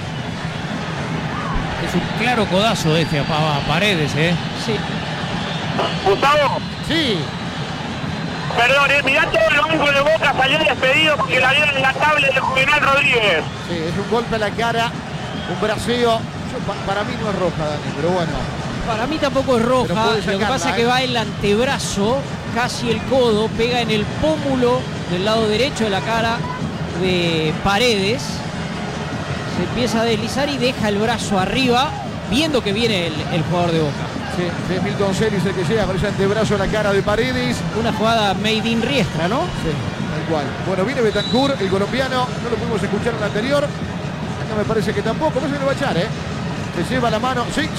Es un claro codazo este a Paredes, Sí. Gustavo. Sí. Perdón, mirá todo el banco de Boca salió despedido porque la vieron en la tablet de Juvenal Rodríguez. Sí, es un golpe a la cara, un braceo. Para mí no es roja, Dani, pero bueno. Para mí tampoco es roja, sacarla, lo que pasa es que va el antebrazo, casi el codo, pega en el pómulo del lado derecho de la cara de Paredes. Se empieza a deslizar y deja el brazo arriba, viendo que viene el jugador de Boca. Sí, es Milton Celis el que llega con ese antebrazo a la cara de Paredes. Una jugada made in Riestra, ¿no? Sí, tal cual. Bueno, viene Betancur, el colombiano, no lo pudimos escuchar en el anterior. Acá me parece que tampoco, no se lo va a echar, Se lleva la mano, sí,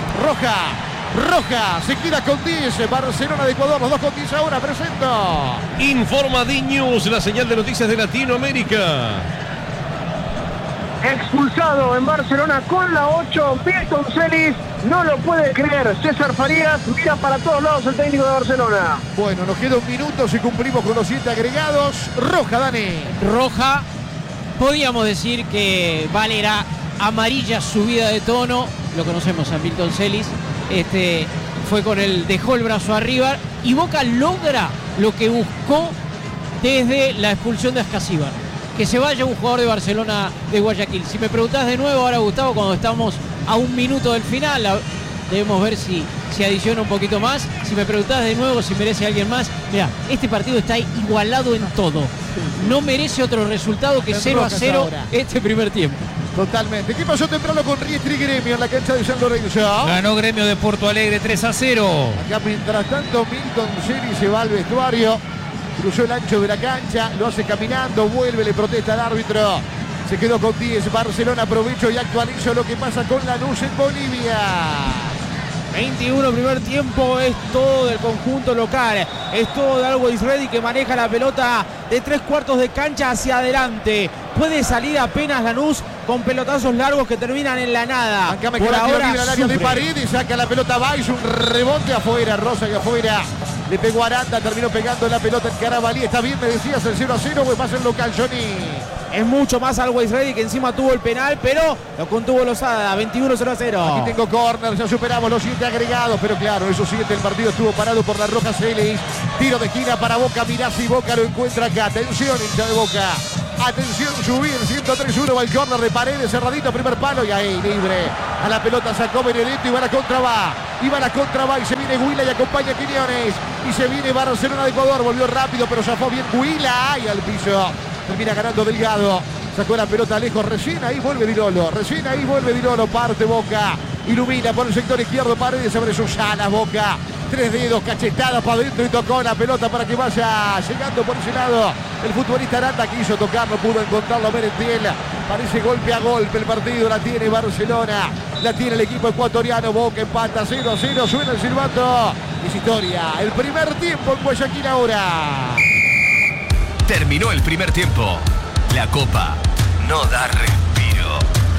roja, se queda con 10, Barcelona de Ecuador, los 2 con 10 ahora, presento. Informa D-News, la señal de noticias de Latinoamérica. Expulsado en Barcelona con la 8, Milton Celis, no lo puede creer. César Farías mira para todos lados el técnico de Barcelona. Bueno, nos queda un minuto si cumplimos con los 7 agregados. Roja, Dani. Roja, podríamos decir que valerá amarilla subida de tono. Lo conocemos a Milton Celis. Fue con él, dejó el brazo arriba y Boca logra lo que buscó desde la expulsión de Ascasíbar. Que se vaya un jugador de Barcelona de Guayaquil. Si me preguntás de nuevo ahora, Gustavo, cuando estamos a un minuto del final, debemos ver si adiciona un poquito más. Si me preguntás de nuevo si merece alguien más, mirá, este partido está igualado en todo. No merece otro resultado que 0-0 este primer tiempo. Totalmente. ¿Qué pasó temprano con Riestra y Gremio en la cancha de San Lorenzo? Ganó Gremio de Porto Alegre 3-0. Acá mientras tanto Milton Celis se va al vestuario. Cruzó el ancho de la cancha, lo hace caminando, vuelve, le protesta al árbitro. Se quedó con 10, Barcelona aprovecho y actualizo lo que pasa con Lanús en Bolivia. 21 primer tiempo, es todo del conjunto local, es todo de Always Ready que maneja la pelota de 3/4 de cancha hacia adelante. Puede salir apenas Lanús con pelotazos largos que terminan en la nada. Acá me por queda ahora libre al área de Paredes, saca la pelota Valls, un rebote afuera, Rosa que afuera. Le pegó Aranda, terminó pegando la pelota en Carabalí. Está bien, me decías, el 0-0 o es más el local, Johnny. Es mucho más Always Ready, que encima tuvo el penal, pero lo contuvo Lozada. 21-0-0. Aquí tengo córner, ya superamos los 7 agregados, pero claro, esos 7 el partido estuvo parado por la roja Celis. Tiro de esquina para Boca, mirá si Boca lo encuentra acá. Atención, hincha de Boca. Atención, subir, 103-1 va el córner de Paredes, cerradito, primer palo y ahí, libre. A la pelota sacó Benedetto y va a la contra va. Y se viene Huila y acompaña a Quiñones. Y se viene Barcelona de Ecuador, volvió rápido, pero zafó bien Huila. Y al piso. Termina ganando Delgado. Sacó la pelota lejos. Recién ahí vuelve Dilolo. Parte Boca. Ilumina por el sector izquierdo. Paredes abre sus alas. Boca. 3 dedos, cachetada para adentro y tocó la pelota para que vaya llegando por ese lado. El futbolista Aranda quiso tocar, no pudo encontrarlo Merentiel. Parece golpe a golpe el partido. La tiene Barcelona. La tiene el equipo ecuatoriano. Boca empata 0-0. Suena el silbato. Es historia. El primer tiempo en Guayaquil ahora. Terminó el primer tiempo. La Copa no da respiro.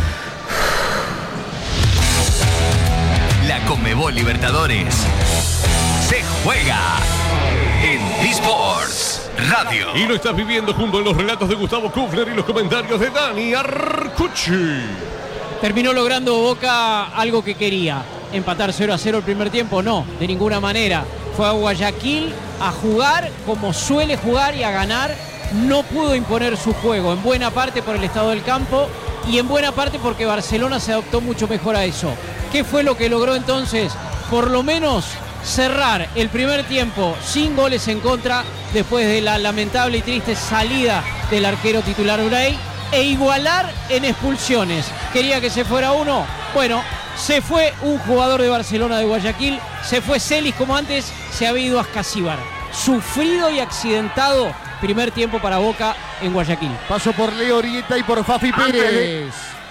La Conmebol Libertadores se juega en eSports Radio. Y lo estás viviendo junto a los relatos de Gustavo Kufner y los comentarios de Dani Arcucci. Terminó logrando Boca algo que quería. Empatar 0-0 el primer tiempo, no, de ninguna manera. Fue a Guayaquil a jugar como suele jugar y a ganar. No pudo imponer su juego, en buena parte por el estado del campo y en buena parte porque Barcelona se adaptó mucho mejor a eso. ¿Qué fue lo que logró entonces? Por lo menos cerrar el primer tiempo sin goles en contra después de la lamentable y triste salida del arquero titular Urey e igualar en expulsiones. ¿Quería que se fuera uno? Bueno, se fue un jugador de Barcelona de Guayaquil, se fue Celis como antes se había ido Ascasíbar. Sufrido y accidentado primer tiempo para Boca en Guayaquil. Paso por Leo Orieta y por Fafi Pérez.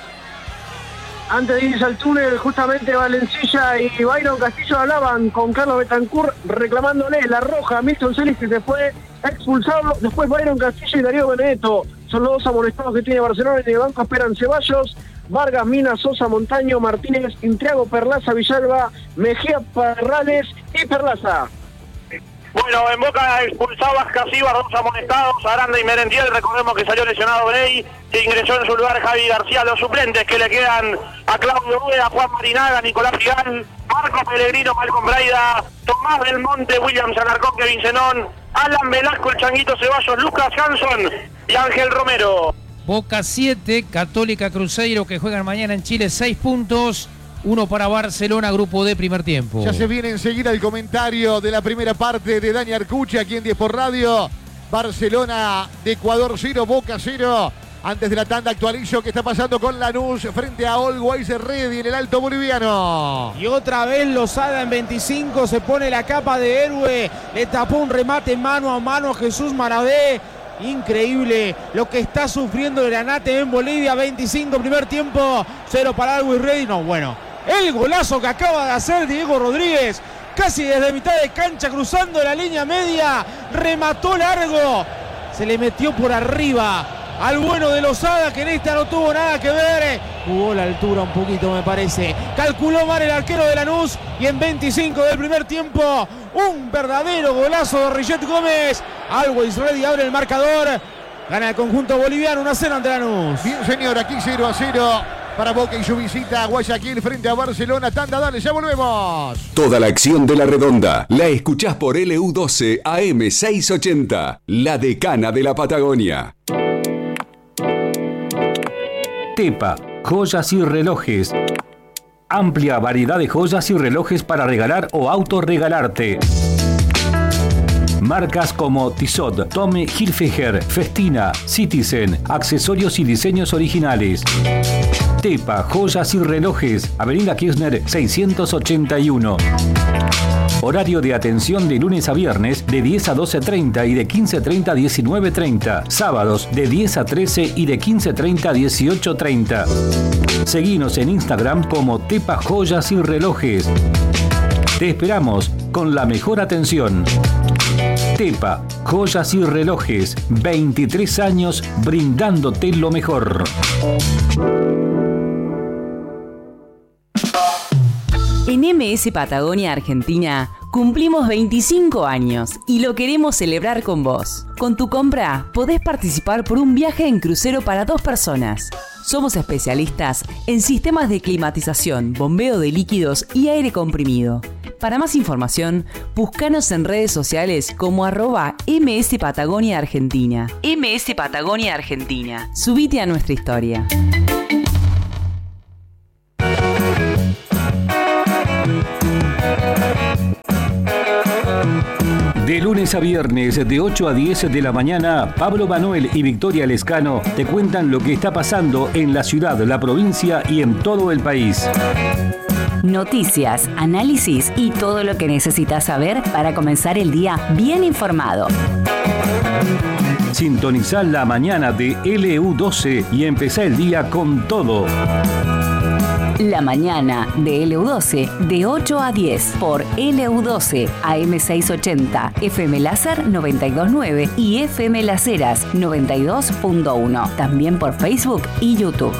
Antes de irse al túnel, justamente Valencilla y Byron Castillo hablaban con Carlos Betancourt reclamándole la roja a Milton Celis, que se fue expulsado. Después Byron Castillo y Darío Benedetto son los dos amonestados que tiene Barcelona. En el banco esperan Ceballos, Vargas, Mina, Sosa, Montaño, Martínez, Intriago, Perlaza, Villalba, Mejía, Parrales y Perlaza. Bueno, en Boca expulsado a Ascasíbar, dos amonestados, Aranda y Merentiel. Recordemos que salió lesionado Brey, que ingresó en su lugar Javi García. Los suplentes que le quedan a Claudio Rueda, Juan Marinaga, Nicolás Figal, Marco Pellegrino, Malcom Braida, Tomás Belmonte, William Alarcón, Kevin Zenón, Alan Velasco, el Changuito Ceballos, Lucas Hanson y Ángel Romero. Boca 7, Católica Cruzeiro, que juegan mañana en Chile, 6 puntos. 1 para Barcelona, grupo D, primer tiempo. Ya se viene enseguida el comentario de la primera parte de Dani Arcucci aquí en 10 por Radio. Barcelona de Ecuador 0, Boca 0. Antes de la tanda actualizo qué está pasando con Lanús frente a Always Ready en el Alto Boliviano. Y otra vez Lozada en 25, se pone la capa de héroe. Le tapó un remate mano a mano a Jesús Maradé. Increíble lo que está sufriendo el Anate en Bolivia. 25 primer tiempo, 0 para Always Ready. No, bueno. El golazo que acaba de hacer Diego Rodríguez, casi desde mitad de cancha, cruzando la línea media, remató largo, se le metió por arriba al bueno de Lozada, que en esta no tuvo nada que ver. Jugó la altura un poquito, me parece. Calculó mal el arquero de Lanús y en 25 del primer tiempo, un verdadero golazo de Richet Gómez. Always Ready abre el marcador. Gana el conjunto boliviano 1-0 ante Lanús. Bien, señor, aquí 0-0 para Boca y su visita a Guayaquil frente a Barcelona. Tanda, dale, ya volvemos. Toda la acción de la Redonda la escuchás por LU12 AM 680, la decana de la Patagonia. Tepa, joyas y relojes. Amplia variedad de joyas y relojes para regalar o autorregalarte. Marcas como Tissot, Tommy Hilfiger, Festina, Citizen, accesorios y diseños originales. Tepa, joyas y relojes, Avenida Kirchner 681. Horario de atención de lunes a viernes de 10 a 12:30 y de 15:30 a 19:30. Sábados de 10 a 13 y de 15:30 a 18:30. Seguinos en Instagram como Tepa Joyas y Relojes. Te esperamos con la mejor atención. Tepa, joyas y relojes, 23 años brindándote lo mejor. En MS Patagonia Argentina Cumplimos 25 años y lo queremos celebrar con vos. Con tu compra podés participar por un viaje en crucero para 2 personas. Somos especialistas en sistemas de climatización, bombeo de líquidos y aire comprimido. Para más información, búscanos en redes sociales como @MS Patagonia Argentina. MS Patagonia Argentina. Subite a nuestra historia. De lunes a viernes, de 8 a 10 de la mañana, Pablo Manuel y Victoria Lescano te cuentan lo que está pasando en la ciudad, la provincia y en todo el país. Noticias, análisis y todo lo que necesitas saber para comenzar el día bien informado. Sintonizá la mañana de LU12 y empezá el día con todo. La mañana de LU12 de 8 a 10 por LU12 AM680, FM Láser 92.9 y FM Las Heras 92.1. También por Facebook y YouTube.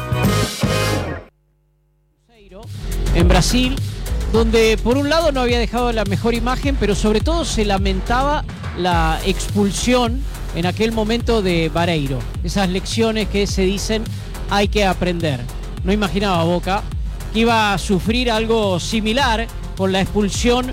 En Brasil, donde por un lado no había dejado la mejor imagen, pero sobre todo se lamentaba la expulsión en aquel momento de Vareiro. Esas lecciones que se dicen hay que aprender. No imaginaba Boca que iba a sufrir algo similar con la expulsión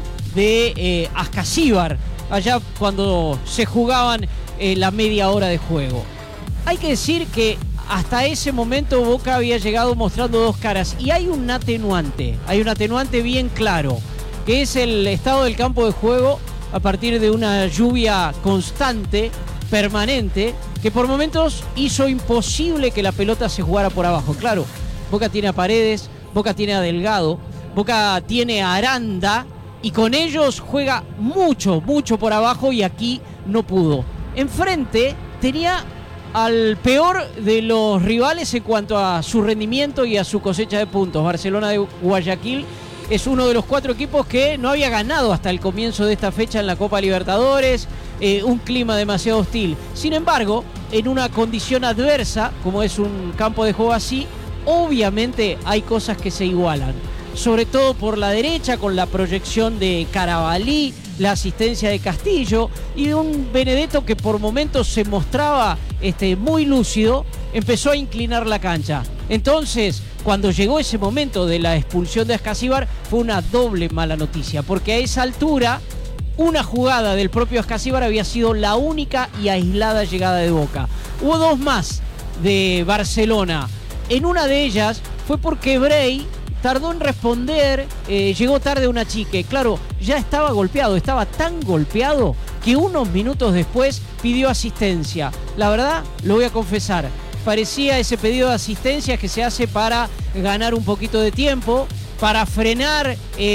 de Ascasíbar, allá cuando se jugaban la media hora de juego. Hay que decir que hasta ese momento Boca había llegado mostrando 2 caras y hay un atenuante bien claro, que es el estado del campo de juego a partir de una lluvia constante, permanente, que por momentos hizo imposible que la pelota se jugara por abajo. Claro, Boca tiene a Paredes, Boca tiene a Delgado, Boca tiene a Aranda y con ellos juega mucho por abajo y aquí no pudo. Enfrente tenía al peor de los rivales en cuanto a su rendimiento y a su cosecha de puntos. Barcelona de Guayaquil es uno de los 4 equipos que no había ganado hasta el comienzo de esta fecha en la Copa Libertadores, un clima demasiado hostil. Sin embargo, en una condición adversa, como es un campo de juego así, obviamente hay cosas que se igualan. Sobre todo por la derecha, con la proyección de Carabalí, la asistencia de Castillo y de un Benedetto que por momentos se mostraba muy lúcido, empezó a inclinar la cancha. Entonces, cuando llegó ese momento de la expulsión de Ascasíbar, fue una doble mala noticia, porque a esa altura una jugada del propio Ascasíbar había sido la única y aislada llegada de Boca. Hubo 2 más de Barcelona. En una de ellas fue porque Brey tardó en responder, llegó tarde una chique. Claro, ya estaba golpeado, estaba tan golpeado que unos minutos después pidió asistencia. La verdad, lo voy a confesar, parecía ese pedido de asistencia que se hace para ganar un poquito de tiempo, para frenar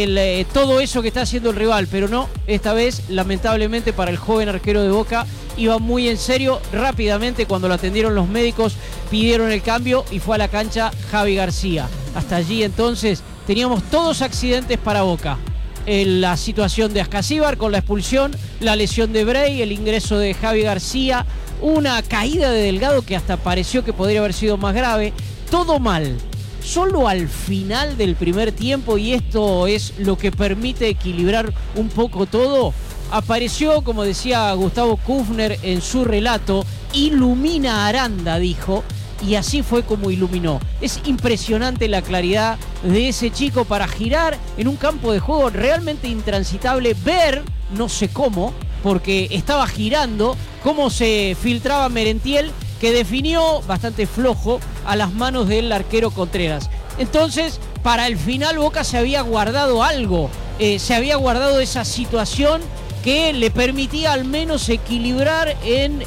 todo eso que está haciendo el rival, pero no, esta vez, lamentablemente para el joven arquero de Boca, iba muy en serio. Rápidamente, cuando lo atendieron los médicos, pidieron el cambio y fue a la cancha Javi García. Hasta allí entonces teníamos todos accidentes para Boca. La situación de Ascasíbar con la expulsión, la lesión de Brey, el ingreso de Javi García, una caída de Delgado que hasta pareció que podría haber sido más grave. Todo mal. Solo al final del primer tiempo, y esto es lo que permite equilibrar un poco todo, apareció, como decía Gustavo Kufner en su relato, ilumina Aranda, dijo, y así fue como iluminó. Es impresionante la claridad de ese chico para girar en un campo de juego realmente intransitable, ver, no sé cómo, porque estaba girando, cómo se filtraba Merentiel, que definió bastante flojo a las manos del arquero Contreras. Entonces, para el final Boca se había guardado algo, se había guardado esa situación que le permitía al menos equilibrar en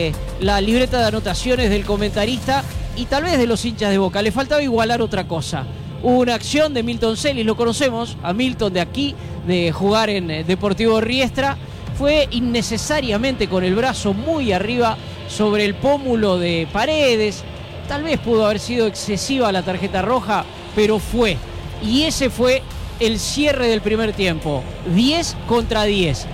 la libreta de anotaciones del comentarista y tal vez de los hinchas de Boca. Le faltaba igualar otra cosa. Hubo una acción de Milton Celis, lo conocemos, a Milton de aquí, de jugar en Deportivo Riestra. Fue innecesariamente con el brazo muy arriba sobre el pómulo de Paredes. Tal vez pudo haber sido excesiva la tarjeta roja, pero fue. Y ese fue el cierre del primer tiempo. 10 contra 10.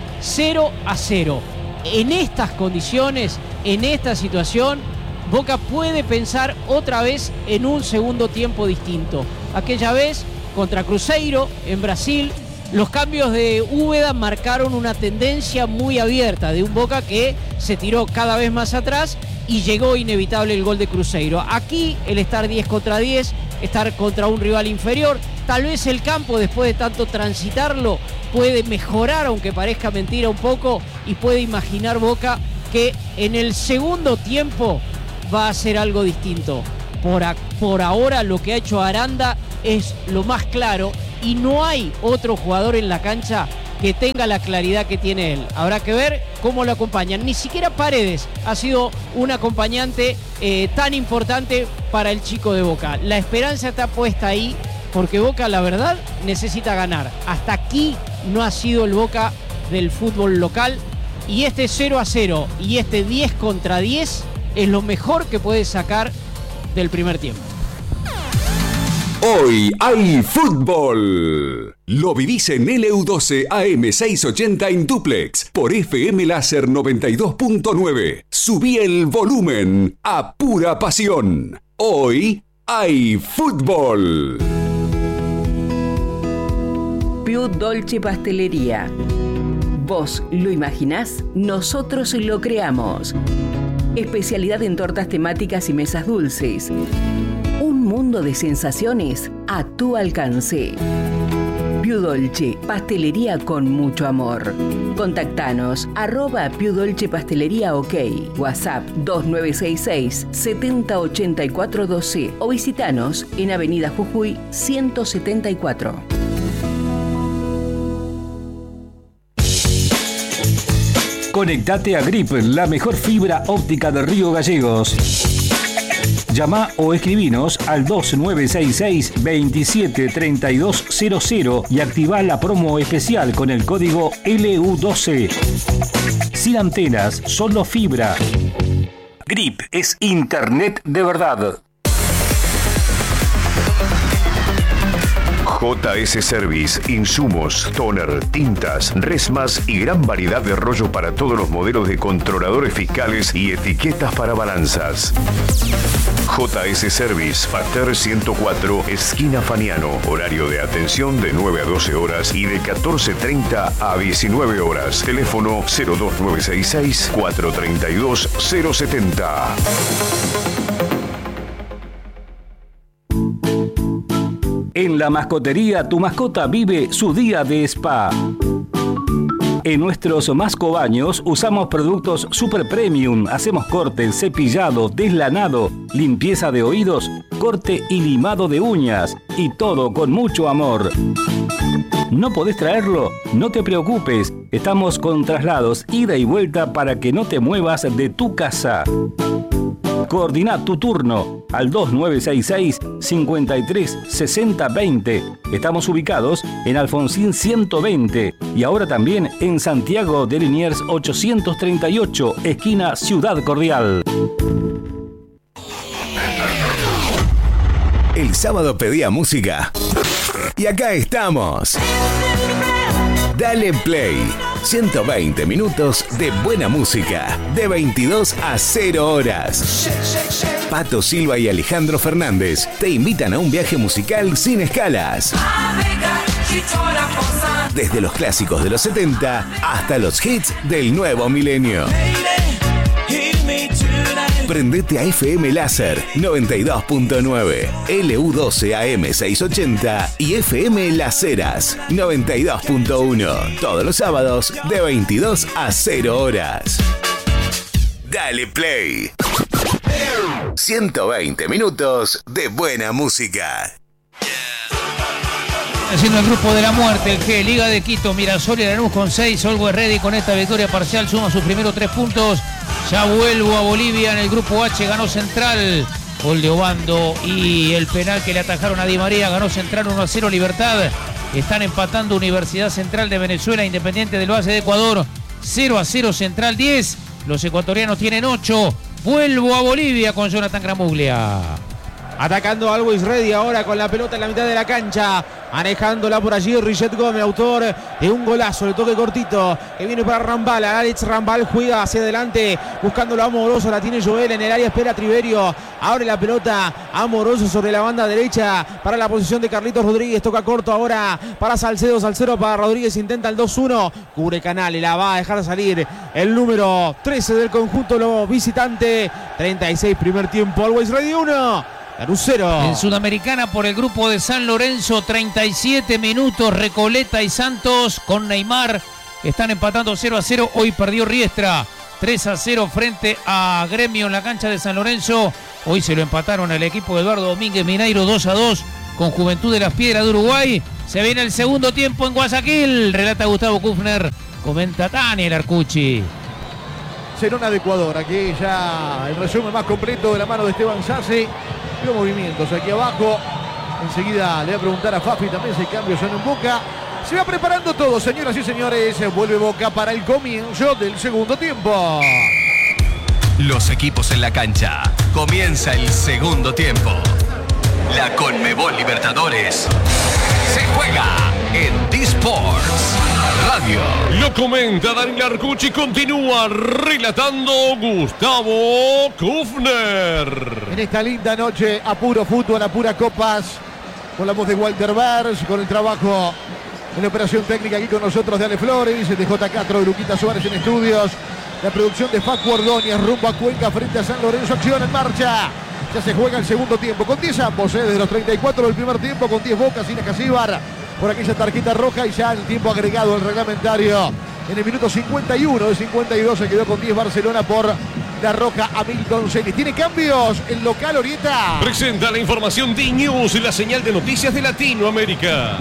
0-0. En estas condiciones, en esta situación, Boca puede pensar otra vez en un segundo tiempo distinto. Aquella vez contra Cruzeiro en Brasil, Los cambios de Úbeda marcaron una tendencia muy abierta de un Boca que se tiró cada vez más atrás y llegó inevitable el gol de Cruzeiro. Aquí el estar 10 contra 10, estar contra un rival inferior, tal vez el campo después de tanto transitarlo puede mejorar, aunque parezca mentira un poco, y puede imaginar Boca que en el segundo tiempo va a hacer algo distinto. Por ahora lo que ha hecho Aranda es lo más claro y no hay otro jugador en la cancha que tenga la claridad que tiene él. Habrá que ver cómo lo acompañan. Ni siquiera Paredes ha sido un acompañante tan importante para el chico de Boca. La esperanza está puesta ahí porque Boca, la verdad, necesita ganar. Hasta aquí no ha sido el Boca del fútbol local y este 0-0 y este 10 contra 10 es lo mejor que puede sacar del primer tiempo. Hoy hay fútbol. Lo vivís en LU12 AM680 en duplex por FM Láser 92.9. Subí el volumen a pura pasión. Hoy hay fútbol. Più Dolce Pastelería. Vos lo imaginás, nosotros lo creamos. Especialidad en tortas temáticas y mesas dulces. Un mundo de sensaciones a tu alcance. Più Dolce, pastelería con mucho amor. Contactanos @Più Dolce Pastelería OK. WhatsApp 2966 708412 o visitanos en Avenida Jujuy 174. Conectate a Grip, la mejor fibra óptica de Río Gallegos. Llama o escribinos al 2966 273200 y activa la promo especial con el código LU12. Sin antenas, solo fibra. Grip es internet de verdad. JS Service, insumos, toner, tintas, resmas y gran variedad de rollo para todos los modelos de controladores fiscales y etiquetas para balanzas. JS Service, Pater 104, esquina Faniano. Horario de atención de 9 a 12 horas y de 14:30 a 19 horas. Teléfono 02966 432 070. En la mascotería, tu mascota vive su día de spa. En nuestros mascobaños usamos productos super premium. Hacemos corte, cepillado, deslanado, limpieza de oídos, corte y limado de uñas. Y todo con mucho amor. ¿No podés traerlo? No te preocupes. Estamos con traslados, ida y vuelta para que no te muevas de tu casa. Coordina tu turno al 2966 53 60 20. Estamos ubicados en Alfonsín 120 y ahora también en Santiago de Liniers 838, esquina Ciudad Cordial. El sábado pedía música y acá estamos. Dale Play. 120 minutos de buena música, de 22 a 0 horas. Pato Silva y Alejandro Fernández te invitan a un viaje musical sin escalas. Desde los clásicos de los 70 hasta los hits del nuevo milenio. Prendete a FM Láser 92.9, LU12 AM680 y FM Las Heras 92.1. Todos los sábados de 22 a 0 horas. Dale Play. 120 minutos de buena música. Haciendo el grupo de la muerte, el G, Liga de Quito, Mirasol y Lanús con 6, Always Ready con esta victoria parcial suma sus primeros 3 puntos. Ya vuelvo a Bolivia en el grupo H, ganó Central, gol de Obando y el penal que le atajaron a Di María, ganó Central 1-0 Libertad. Están empatando Universidad Central de Venezuela, Independiente del Valle de Ecuador, 0-0 Central 10, los ecuatorianos tienen 8. Vuelvo a Bolivia con Jonathan Gramuglia. Atacando Always Ready ahora con la pelota en la mitad de la cancha. Manejándola por allí Richet Gómez, autor de un golazo, el toque cortito que viene para Rambal. Alex Rambal juega hacia adelante, buscándolo a Amoroso, la tiene Joel en el área, espera Triverio. Abre la pelota Amoroso sobre la banda derecha para la posición de Carlitos Rodríguez. Toca corto ahora para Salcedo, Salcedo para Rodríguez, intenta el 2-1. Cubre Canal y la va a dejar salir el número 13 del conjunto visitante. 36 primer tiempo, Always Ready 1. Carucero. En Sudamericana por el grupo de San Lorenzo, 37 minutos, Recoleta y Santos con Neymar están empatando 0-0. Hoy perdió Riestra 3-0 frente a Gremio en la cancha de San Lorenzo. Hoy se lo empataron al equipo de Eduardo Domínguez Mineiro 2-2 con Juventud de las Piedras de Uruguay. Se viene el segundo tiempo en Guayaquil, relata Gustavo Kufner, comenta Daniel Arcucci. Cerona de Ecuador, aquí ya el resumen más completo de la mano de Esteban Sassi. Veo movimientos aquí abajo. Enseguida le voy a preguntar a Fafi también si cambios son en Boca. Se va preparando todo, señoras y señores. Vuelve Boca para el comienzo del segundo tiempo. Los equipos en la cancha. Comienza el segundo tiempo. La Conmebol Libertadores se juega en D-Sports Radio. Lo comenta Daniel Arcucci, continúa relatando Gustavo Kufner. En esta linda noche, a puro fútbol, a pura copas, con la voz de Walter Bers, con el trabajo en la operación técnica aquí con nosotros de Ale Flores, de J. Castro, de Luquita Suárez en estudios, la producción de Facu Ordóñez rumbo a Cuenca frente a San Lorenzo, acción en marcha. Ya se juega el segundo tiempo, con 10 ambos, desde los 34 del primer tiempo, con 10 Boca, sin Casíbar por aquella tarjeta roja y ya el tiempo agregado al reglamentario. En el minuto 51 de 52 se quedó con 10 Barcelona por la roja a Milton Celis. ¿Tiene cambios el local Orieta? Presenta la información D-News y la señal de noticias de Latinoamérica.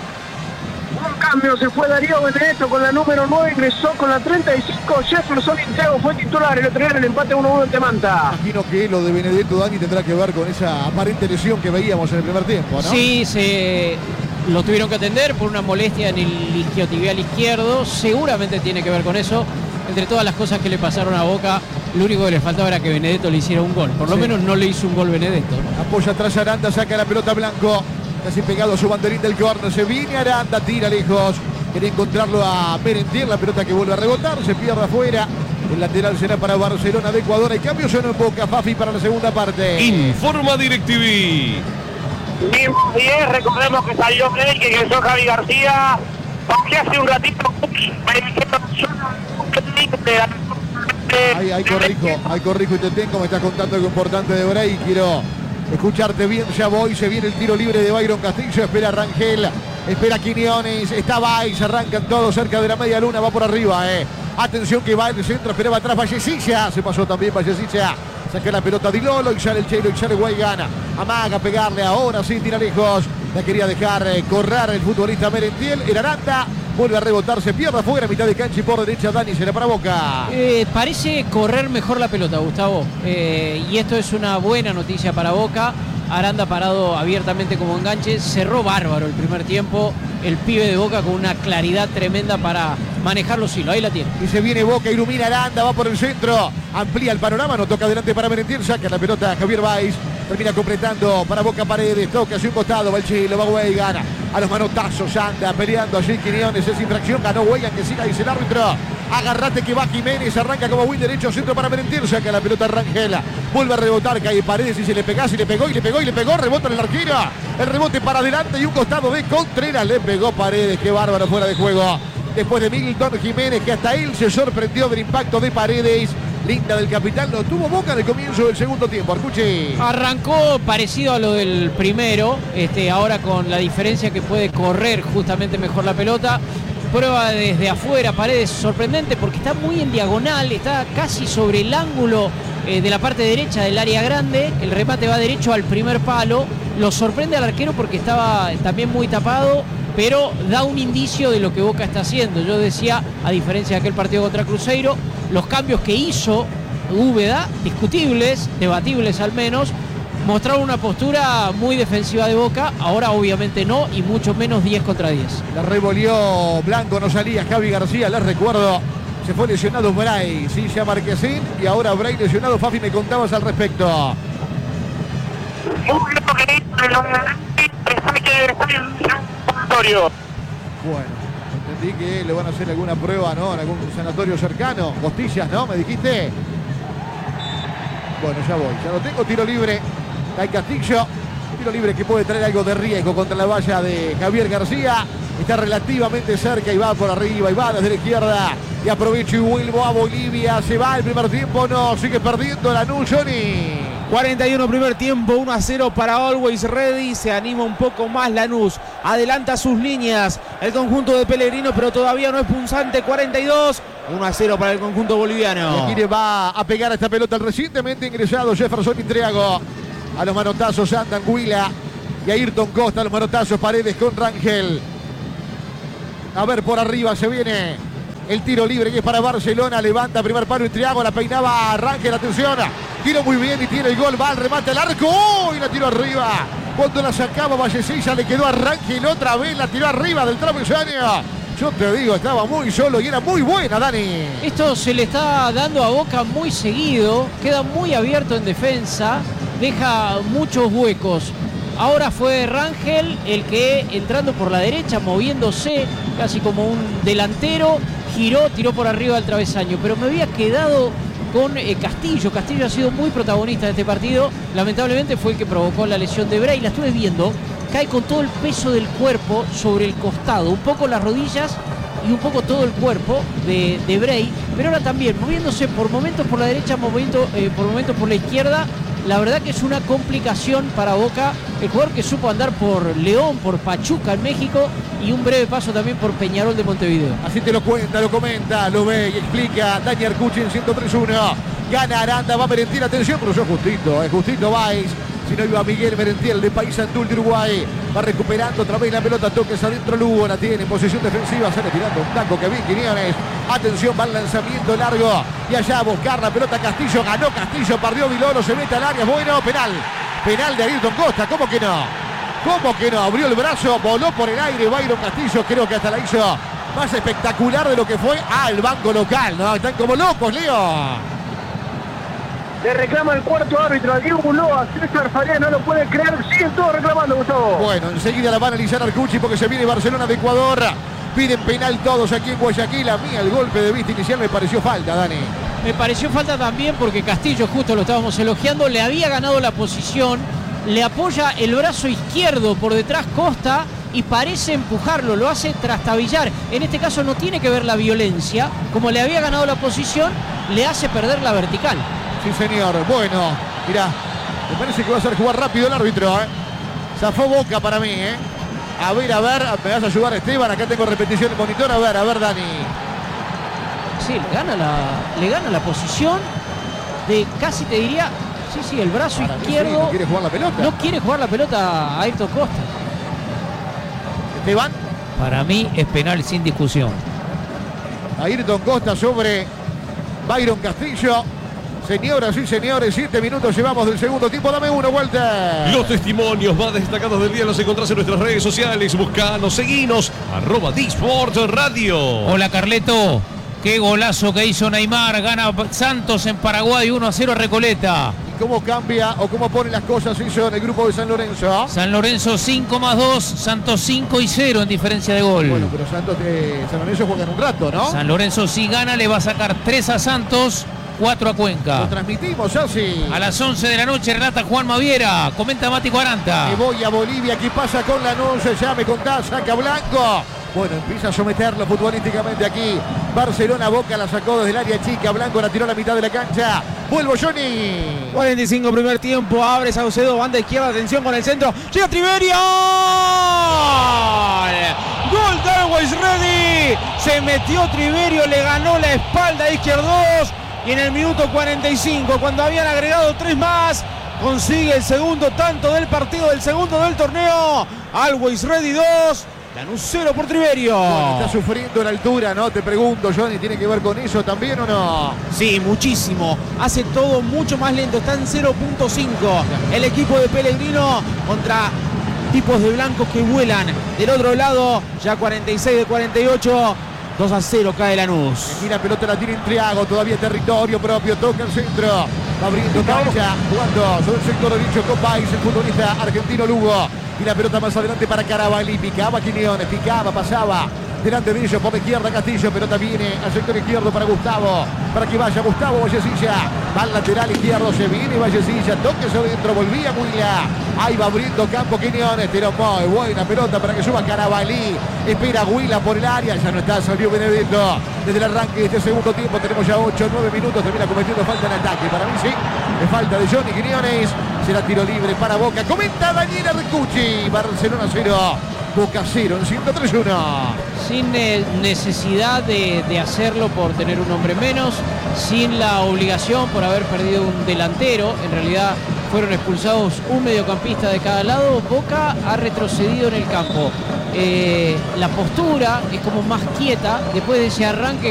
Un cambio, se fue Darío Benedetto con la número 9, ingresó con la 35, Jefferson Intego fue titular, el otro día en el empate 1-1 en Temanta. Imagino que lo de Benedetto, Dani, tendrá que ver con esa aparente lesión que veíamos en el primer tiempo, ¿no? Sí, lo tuvieron que atender por una molestia en el isquiotibial izquierdo, seguramente tiene que ver con eso. Entre todas las cosas que le pasaron a Boca, lo único que le faltaba era que Benedetto le hiciera un gol, por lo menos no le hizo un gol Benedetto, ¿no? Apoya atrás Aranda, saca la pelota Blanco, casi pegado a su banderín del córner, se viene Aranda, tira lejos, quería encontrarlo a Merentier, la pelota que vuelve a rebotar, se pierde afuera. El lateral será para Barcelona de Ecuador. Hay cambios en Boca, Fafi, para la segunda parte. Informa DirecTV. Mismos 10, recordemos que salió Blake, que ingresó Javi García. Bajé hace un ratito, me dijeron Ahí corrijo y te tengo, me estás contando algo importante de Bray, quiero escucharte bien, ya voy, se viene el tiro libre de Byron Castillo, espera Rangel, espera Quiñones, está Baez, arrancan todos cerca de la media luna, va por arriba, atención que va en el centro, esperaba atrás Vallecilla, se pasó también Vallecilla, saca la pelota Di Lolo y sale el Chelo y sale Guaygana, amaga pegarle, ahora sí, tira lejos, la quería dejar correr el futbolista Merentiel, el Aranda, vuelve a rebotar, se pierde afuera, mitad de cancha y por derecha Dani, será para Boca. Parece correr mejor la pelota, Gustavo, y esto es una buena noticia para Boca. Aranda parado abiertamente como enganche, cerró bárbaro el primer tiempo, el pibe de Boca con una claridad tremenda para manejar los hilos, ahí la tiene. Y se viene Boca, ilumina Aranda, va por el centro, amplía el panorama, no toca adelante para Merentiel, saca la pelota Javier Baez, termina completando para Boca Paredes, toca hacia un costado, va el Chilo, va Weigan, a los manotazos anda, peleando allí Quiñones, es infracción, ganó Weigan, que siga, dice el árbitro, agarrate que va Jiménez, arranca como win derecho, centro para Merentiel, saca la pelota Rangel, vuelve a rebotar, cae Paredes y se le pegás, y le pegó, y le pegó, y le pegó, rebota en el arquero, el rebote para adelante y un costado de Contreras, le pegó Paredes, qué bárbaro, fuera de juego, después de Milton Jiménez, que hasta él se sorprendió del impacto de Paredes. Linda del capitán, lo tuvo Boca en el comienzo del segundo tiempo. Arcucci. Arrancó parecido a lo del primero, ahora con la diferencia que puede correr justamente mejor la pelota. Prueba desde afuera, Paredes, sorprendente porque está muy en diagonal, está casi sobre el ángulo de la parte derecha del área grande. El remate va derecho al primer palo. Lo sorprende al arquero porque estaba también muy tapado, pero da un indicio de lo que Boca está haciendo. Yo decía, a diferencia de aquel partido contra Cruzeiro, los cambios que hizo Úbeda, discutibles, debatibles al menos, mostraron una postura muy defensiva de Boca. Ahora obviamente no, y mucho menos 10 contra 10. La revolvió Blanco, no salía Javi García, les recuerdo, se fue lesionado Bray, ya Marquesín, y ahora Bray lesionado. Fafi, me contabas al respecto. Bueno, entendí que le van a hacer alguna prueba, ¿no? En algún sanatorio cercano. Costillas, ¿no? ¿Me dijiste? Bueno, ya voy. Ya lo tengo. Tiro libre. Cae Castillo. Tiro libre que puede traer algo de riesgo contra la valla de Javier García. Está relativamente cerca y va por arriba y va desde la izquierda. Y aprovecho y vuelvo a Bolivia. Se va el primer tiempo. No, sigue perdiendo Lanús, Johnny. 41 primer tiempo, 1-0 para Always Ready. Se anima un poco más Lanús. Adelanta sus líneas el conjunto de Pellegrino, pero todavía no es punzante. 42, 1-0 para el conjunto boliviano. Y aquí le va a pegar a esta pelota el recientemente ingresado Jefferson Intriago. A los manotazos anda Anguila y Ayrton Costa. A los manotazos Paredes con Rangel. A ver, por arriba se viene el tiro libre que es para Barcelona. Levanta primer palo Intriago. La peinaba Rangel. Atención. Tiro muy bien y tiene el gol. Va al remate al arco. ¡Oh! Y la tiró arriba. Cuando la sacaba Vallecilla le quedó a Rangel. Otra vez la tiró arriba del travesaño. Yo te digo, estaba muy solo y era muy buena, Dani. Esto se le está dando a Boca muy seguido. Queda muy abierto en defensa. Deja muchos huecos. Ahora fue Rangel el que, entrando por la derecha, moviéndose casi como un delantero, giró, tiró por arriba del travesaño. Pero me había quedado con Castillo. Castillo ha sido muy protagonista de este partido. Lamentablemente fue el que provocó la lesión de Bray. La estuve viendo. Cae con todo el peso del cuerpo sobre el costado. Un poco las rodillas y un poco todo el cuerpo de Bray. Pero ahora también moviéndose por momentos por la derecha, por momentos por la izquierda. La verdad que es una complicación para Boca. El jugador que supo andar por León, por Pachuca en México y un breve paso también por Peñarol de Montevideo. Así te lo cuenta, lo comenta, lo ve y explica Dani Arcucci en 103-1. Gana Aranda, va Merentiel, atención, cruzó justito, justito Valls. Si no iba Miguel Merentiel de Paysandú de Uruguay. Va recuperando otra vez la pelota, toques adentro Lugo, la tiene en posición defensiva, sale tirando un taco que bien Quiñones. Atención, va el lanzamiento largo y allá a buscar la pelota Castillo, ganó Castillo, perdió Viloro, se mete al área, bueno, penal. Penal de Ayrton Costa, ¿cómo que no? ¿Cómo que no? Abrió el brazo, voló por el aire Byron Castillo, creo que hasta la hizo más espectacular de lo que fue el banco local, ¿no? Están como locos, Leo. Le reclama el cuarto árbitro a Diego Ulloa. César Faría no lo puede creer. Siguen todos reclamando, Gustavo. Bueno, enseguida la va a analizar Arcucci porque se viene Barcelona de Ecuador. Piden penal todos aquí en Guayaquil. A mí el golpe de vista inicial me pareció falta, Dani. Me pareció falta también porque Castillo, justo lo estábamos elogiando, le había ganado la posición. Le apoya el brazo izquierdo por detrás Costa y parece empujarlo, lo hace trastabillar. En este caso no tiene que ver la violencia. Como le había ganado la posición, le hace perder la vertical. Sí, señor. Bueno, mirá, me parece que va a hacer jugar rápido el árbitro, ¿eh? Zafó Boca para mí, ¿eh? A ver, me vas a ayudar, Esteban. Acá tengo repetición en monitor. A ver, Dani. Sí, le gana la posición de casi te diría, sí, el brazo para izquierdo. Sí, no quiere jugar la pelota. No quiere jugar la pelota a Ayrton Costa. Esteban. Para mí es penal sin discusión. Ayrton Costa sobre Byron Castillo. Señoras y señores, 7 minutos llevamos del segundo tiempo. Dame uno, Walter. Los testimonios más destacados del día los encontrás en nuestras redes sociales. Buscanos, seguinos, @Disport Radio. Hola, Carleto. Qué golazo que hizo Neymar. Gana Santos en Paraguay 1-0 a Recoleta. ¿Y cómo cambia o cómo pone las cosas hizo en el grupo de San Lorenzo? San Lorenzo 5+2, Santos 5-0 en diferencia de gol. Bueno, pero San Lorenzo juega en un rato, ¿no? San Lorenzo si gana le va a sacar 3 a Santos, 4 a Cuenca. Lo transmitimos, así. A las 11 de la noche relata Juan Maviera. Comenta Mati 40. Me voy a Bolivia. ¿Qué pasa con Lanús? Ya me contás. Saca Blanco. Bueno, empieza a someterlo futbolísticamente aquí. Barcelona, Boca la sacó desde el área chica. Blanco la tiró a la mitad de la cancha. Vuelvo, Johnny. 45 primer tiempo. Abre Saucedo. Banda izquierda. Atención con el centro. Llega Triverio. Gol de Always Ready. Se metió Triverio. Le ganó la espalda a Izquierdos. Y en el minuto 45, cuando habían agregado 3 más, consigue el segundo tanto del partido, del segundo del torneo. Always Ready 2, Lanús 0 por Triverio. Bueno, está sufriendo en altura, ¿no? Te pregunto, Johnny, ¿tiene que ver con eso también o no? Sí, muchísimo. Hace todo mucho más lento. Está en 0.5 el equipo de Pellegrino contra tipos de blancos que vuelan. Del otro lado, ya 46 de 48. 2-0 cae Lanús. Mira, pelota la tira Intriago, todavía territorio propio, toca el centro. Va abriendo cancha, jugando sobre el sector derecho con Baez, el futbolista argentino Lugo. Y la pelota más adelante para Carabalí. Picaba Quiñones, picaba, pasaba. Delante de ellos por la izquierda Castillo. Pelota viene al sector izquierdo para Gustavo. Para que vaya Gustavo Vallecilla. Va al lateral izquierdo, se viene Vallecilla. Toque sobre dentro, volvía Huila. Ahí va abriendo campo Quiñones. Tiró muy buena pelota para que suba Carabalí. Espera Huila por el área. Ya no está, salió Benedetto. Desde el arranque de este segundo tiempo tenemos ya 8 o 9 minutos. Termina cometiendo falta en ataque. Para mí sí, es falta de Johnny Quiñones. Será tiro libre para Boca. Comenta Daniela Ricucci. Barcelona 0, Boca 0 en 103-1. Sin necesidad de hacerlo por tener un hombre menos, sin la obligación por haber perdido un delantero. En realidad fueron expulsados un mediocampista de cada lado. Boca ha retrocedido en el campo. La postura es como más quieta después de ese arranque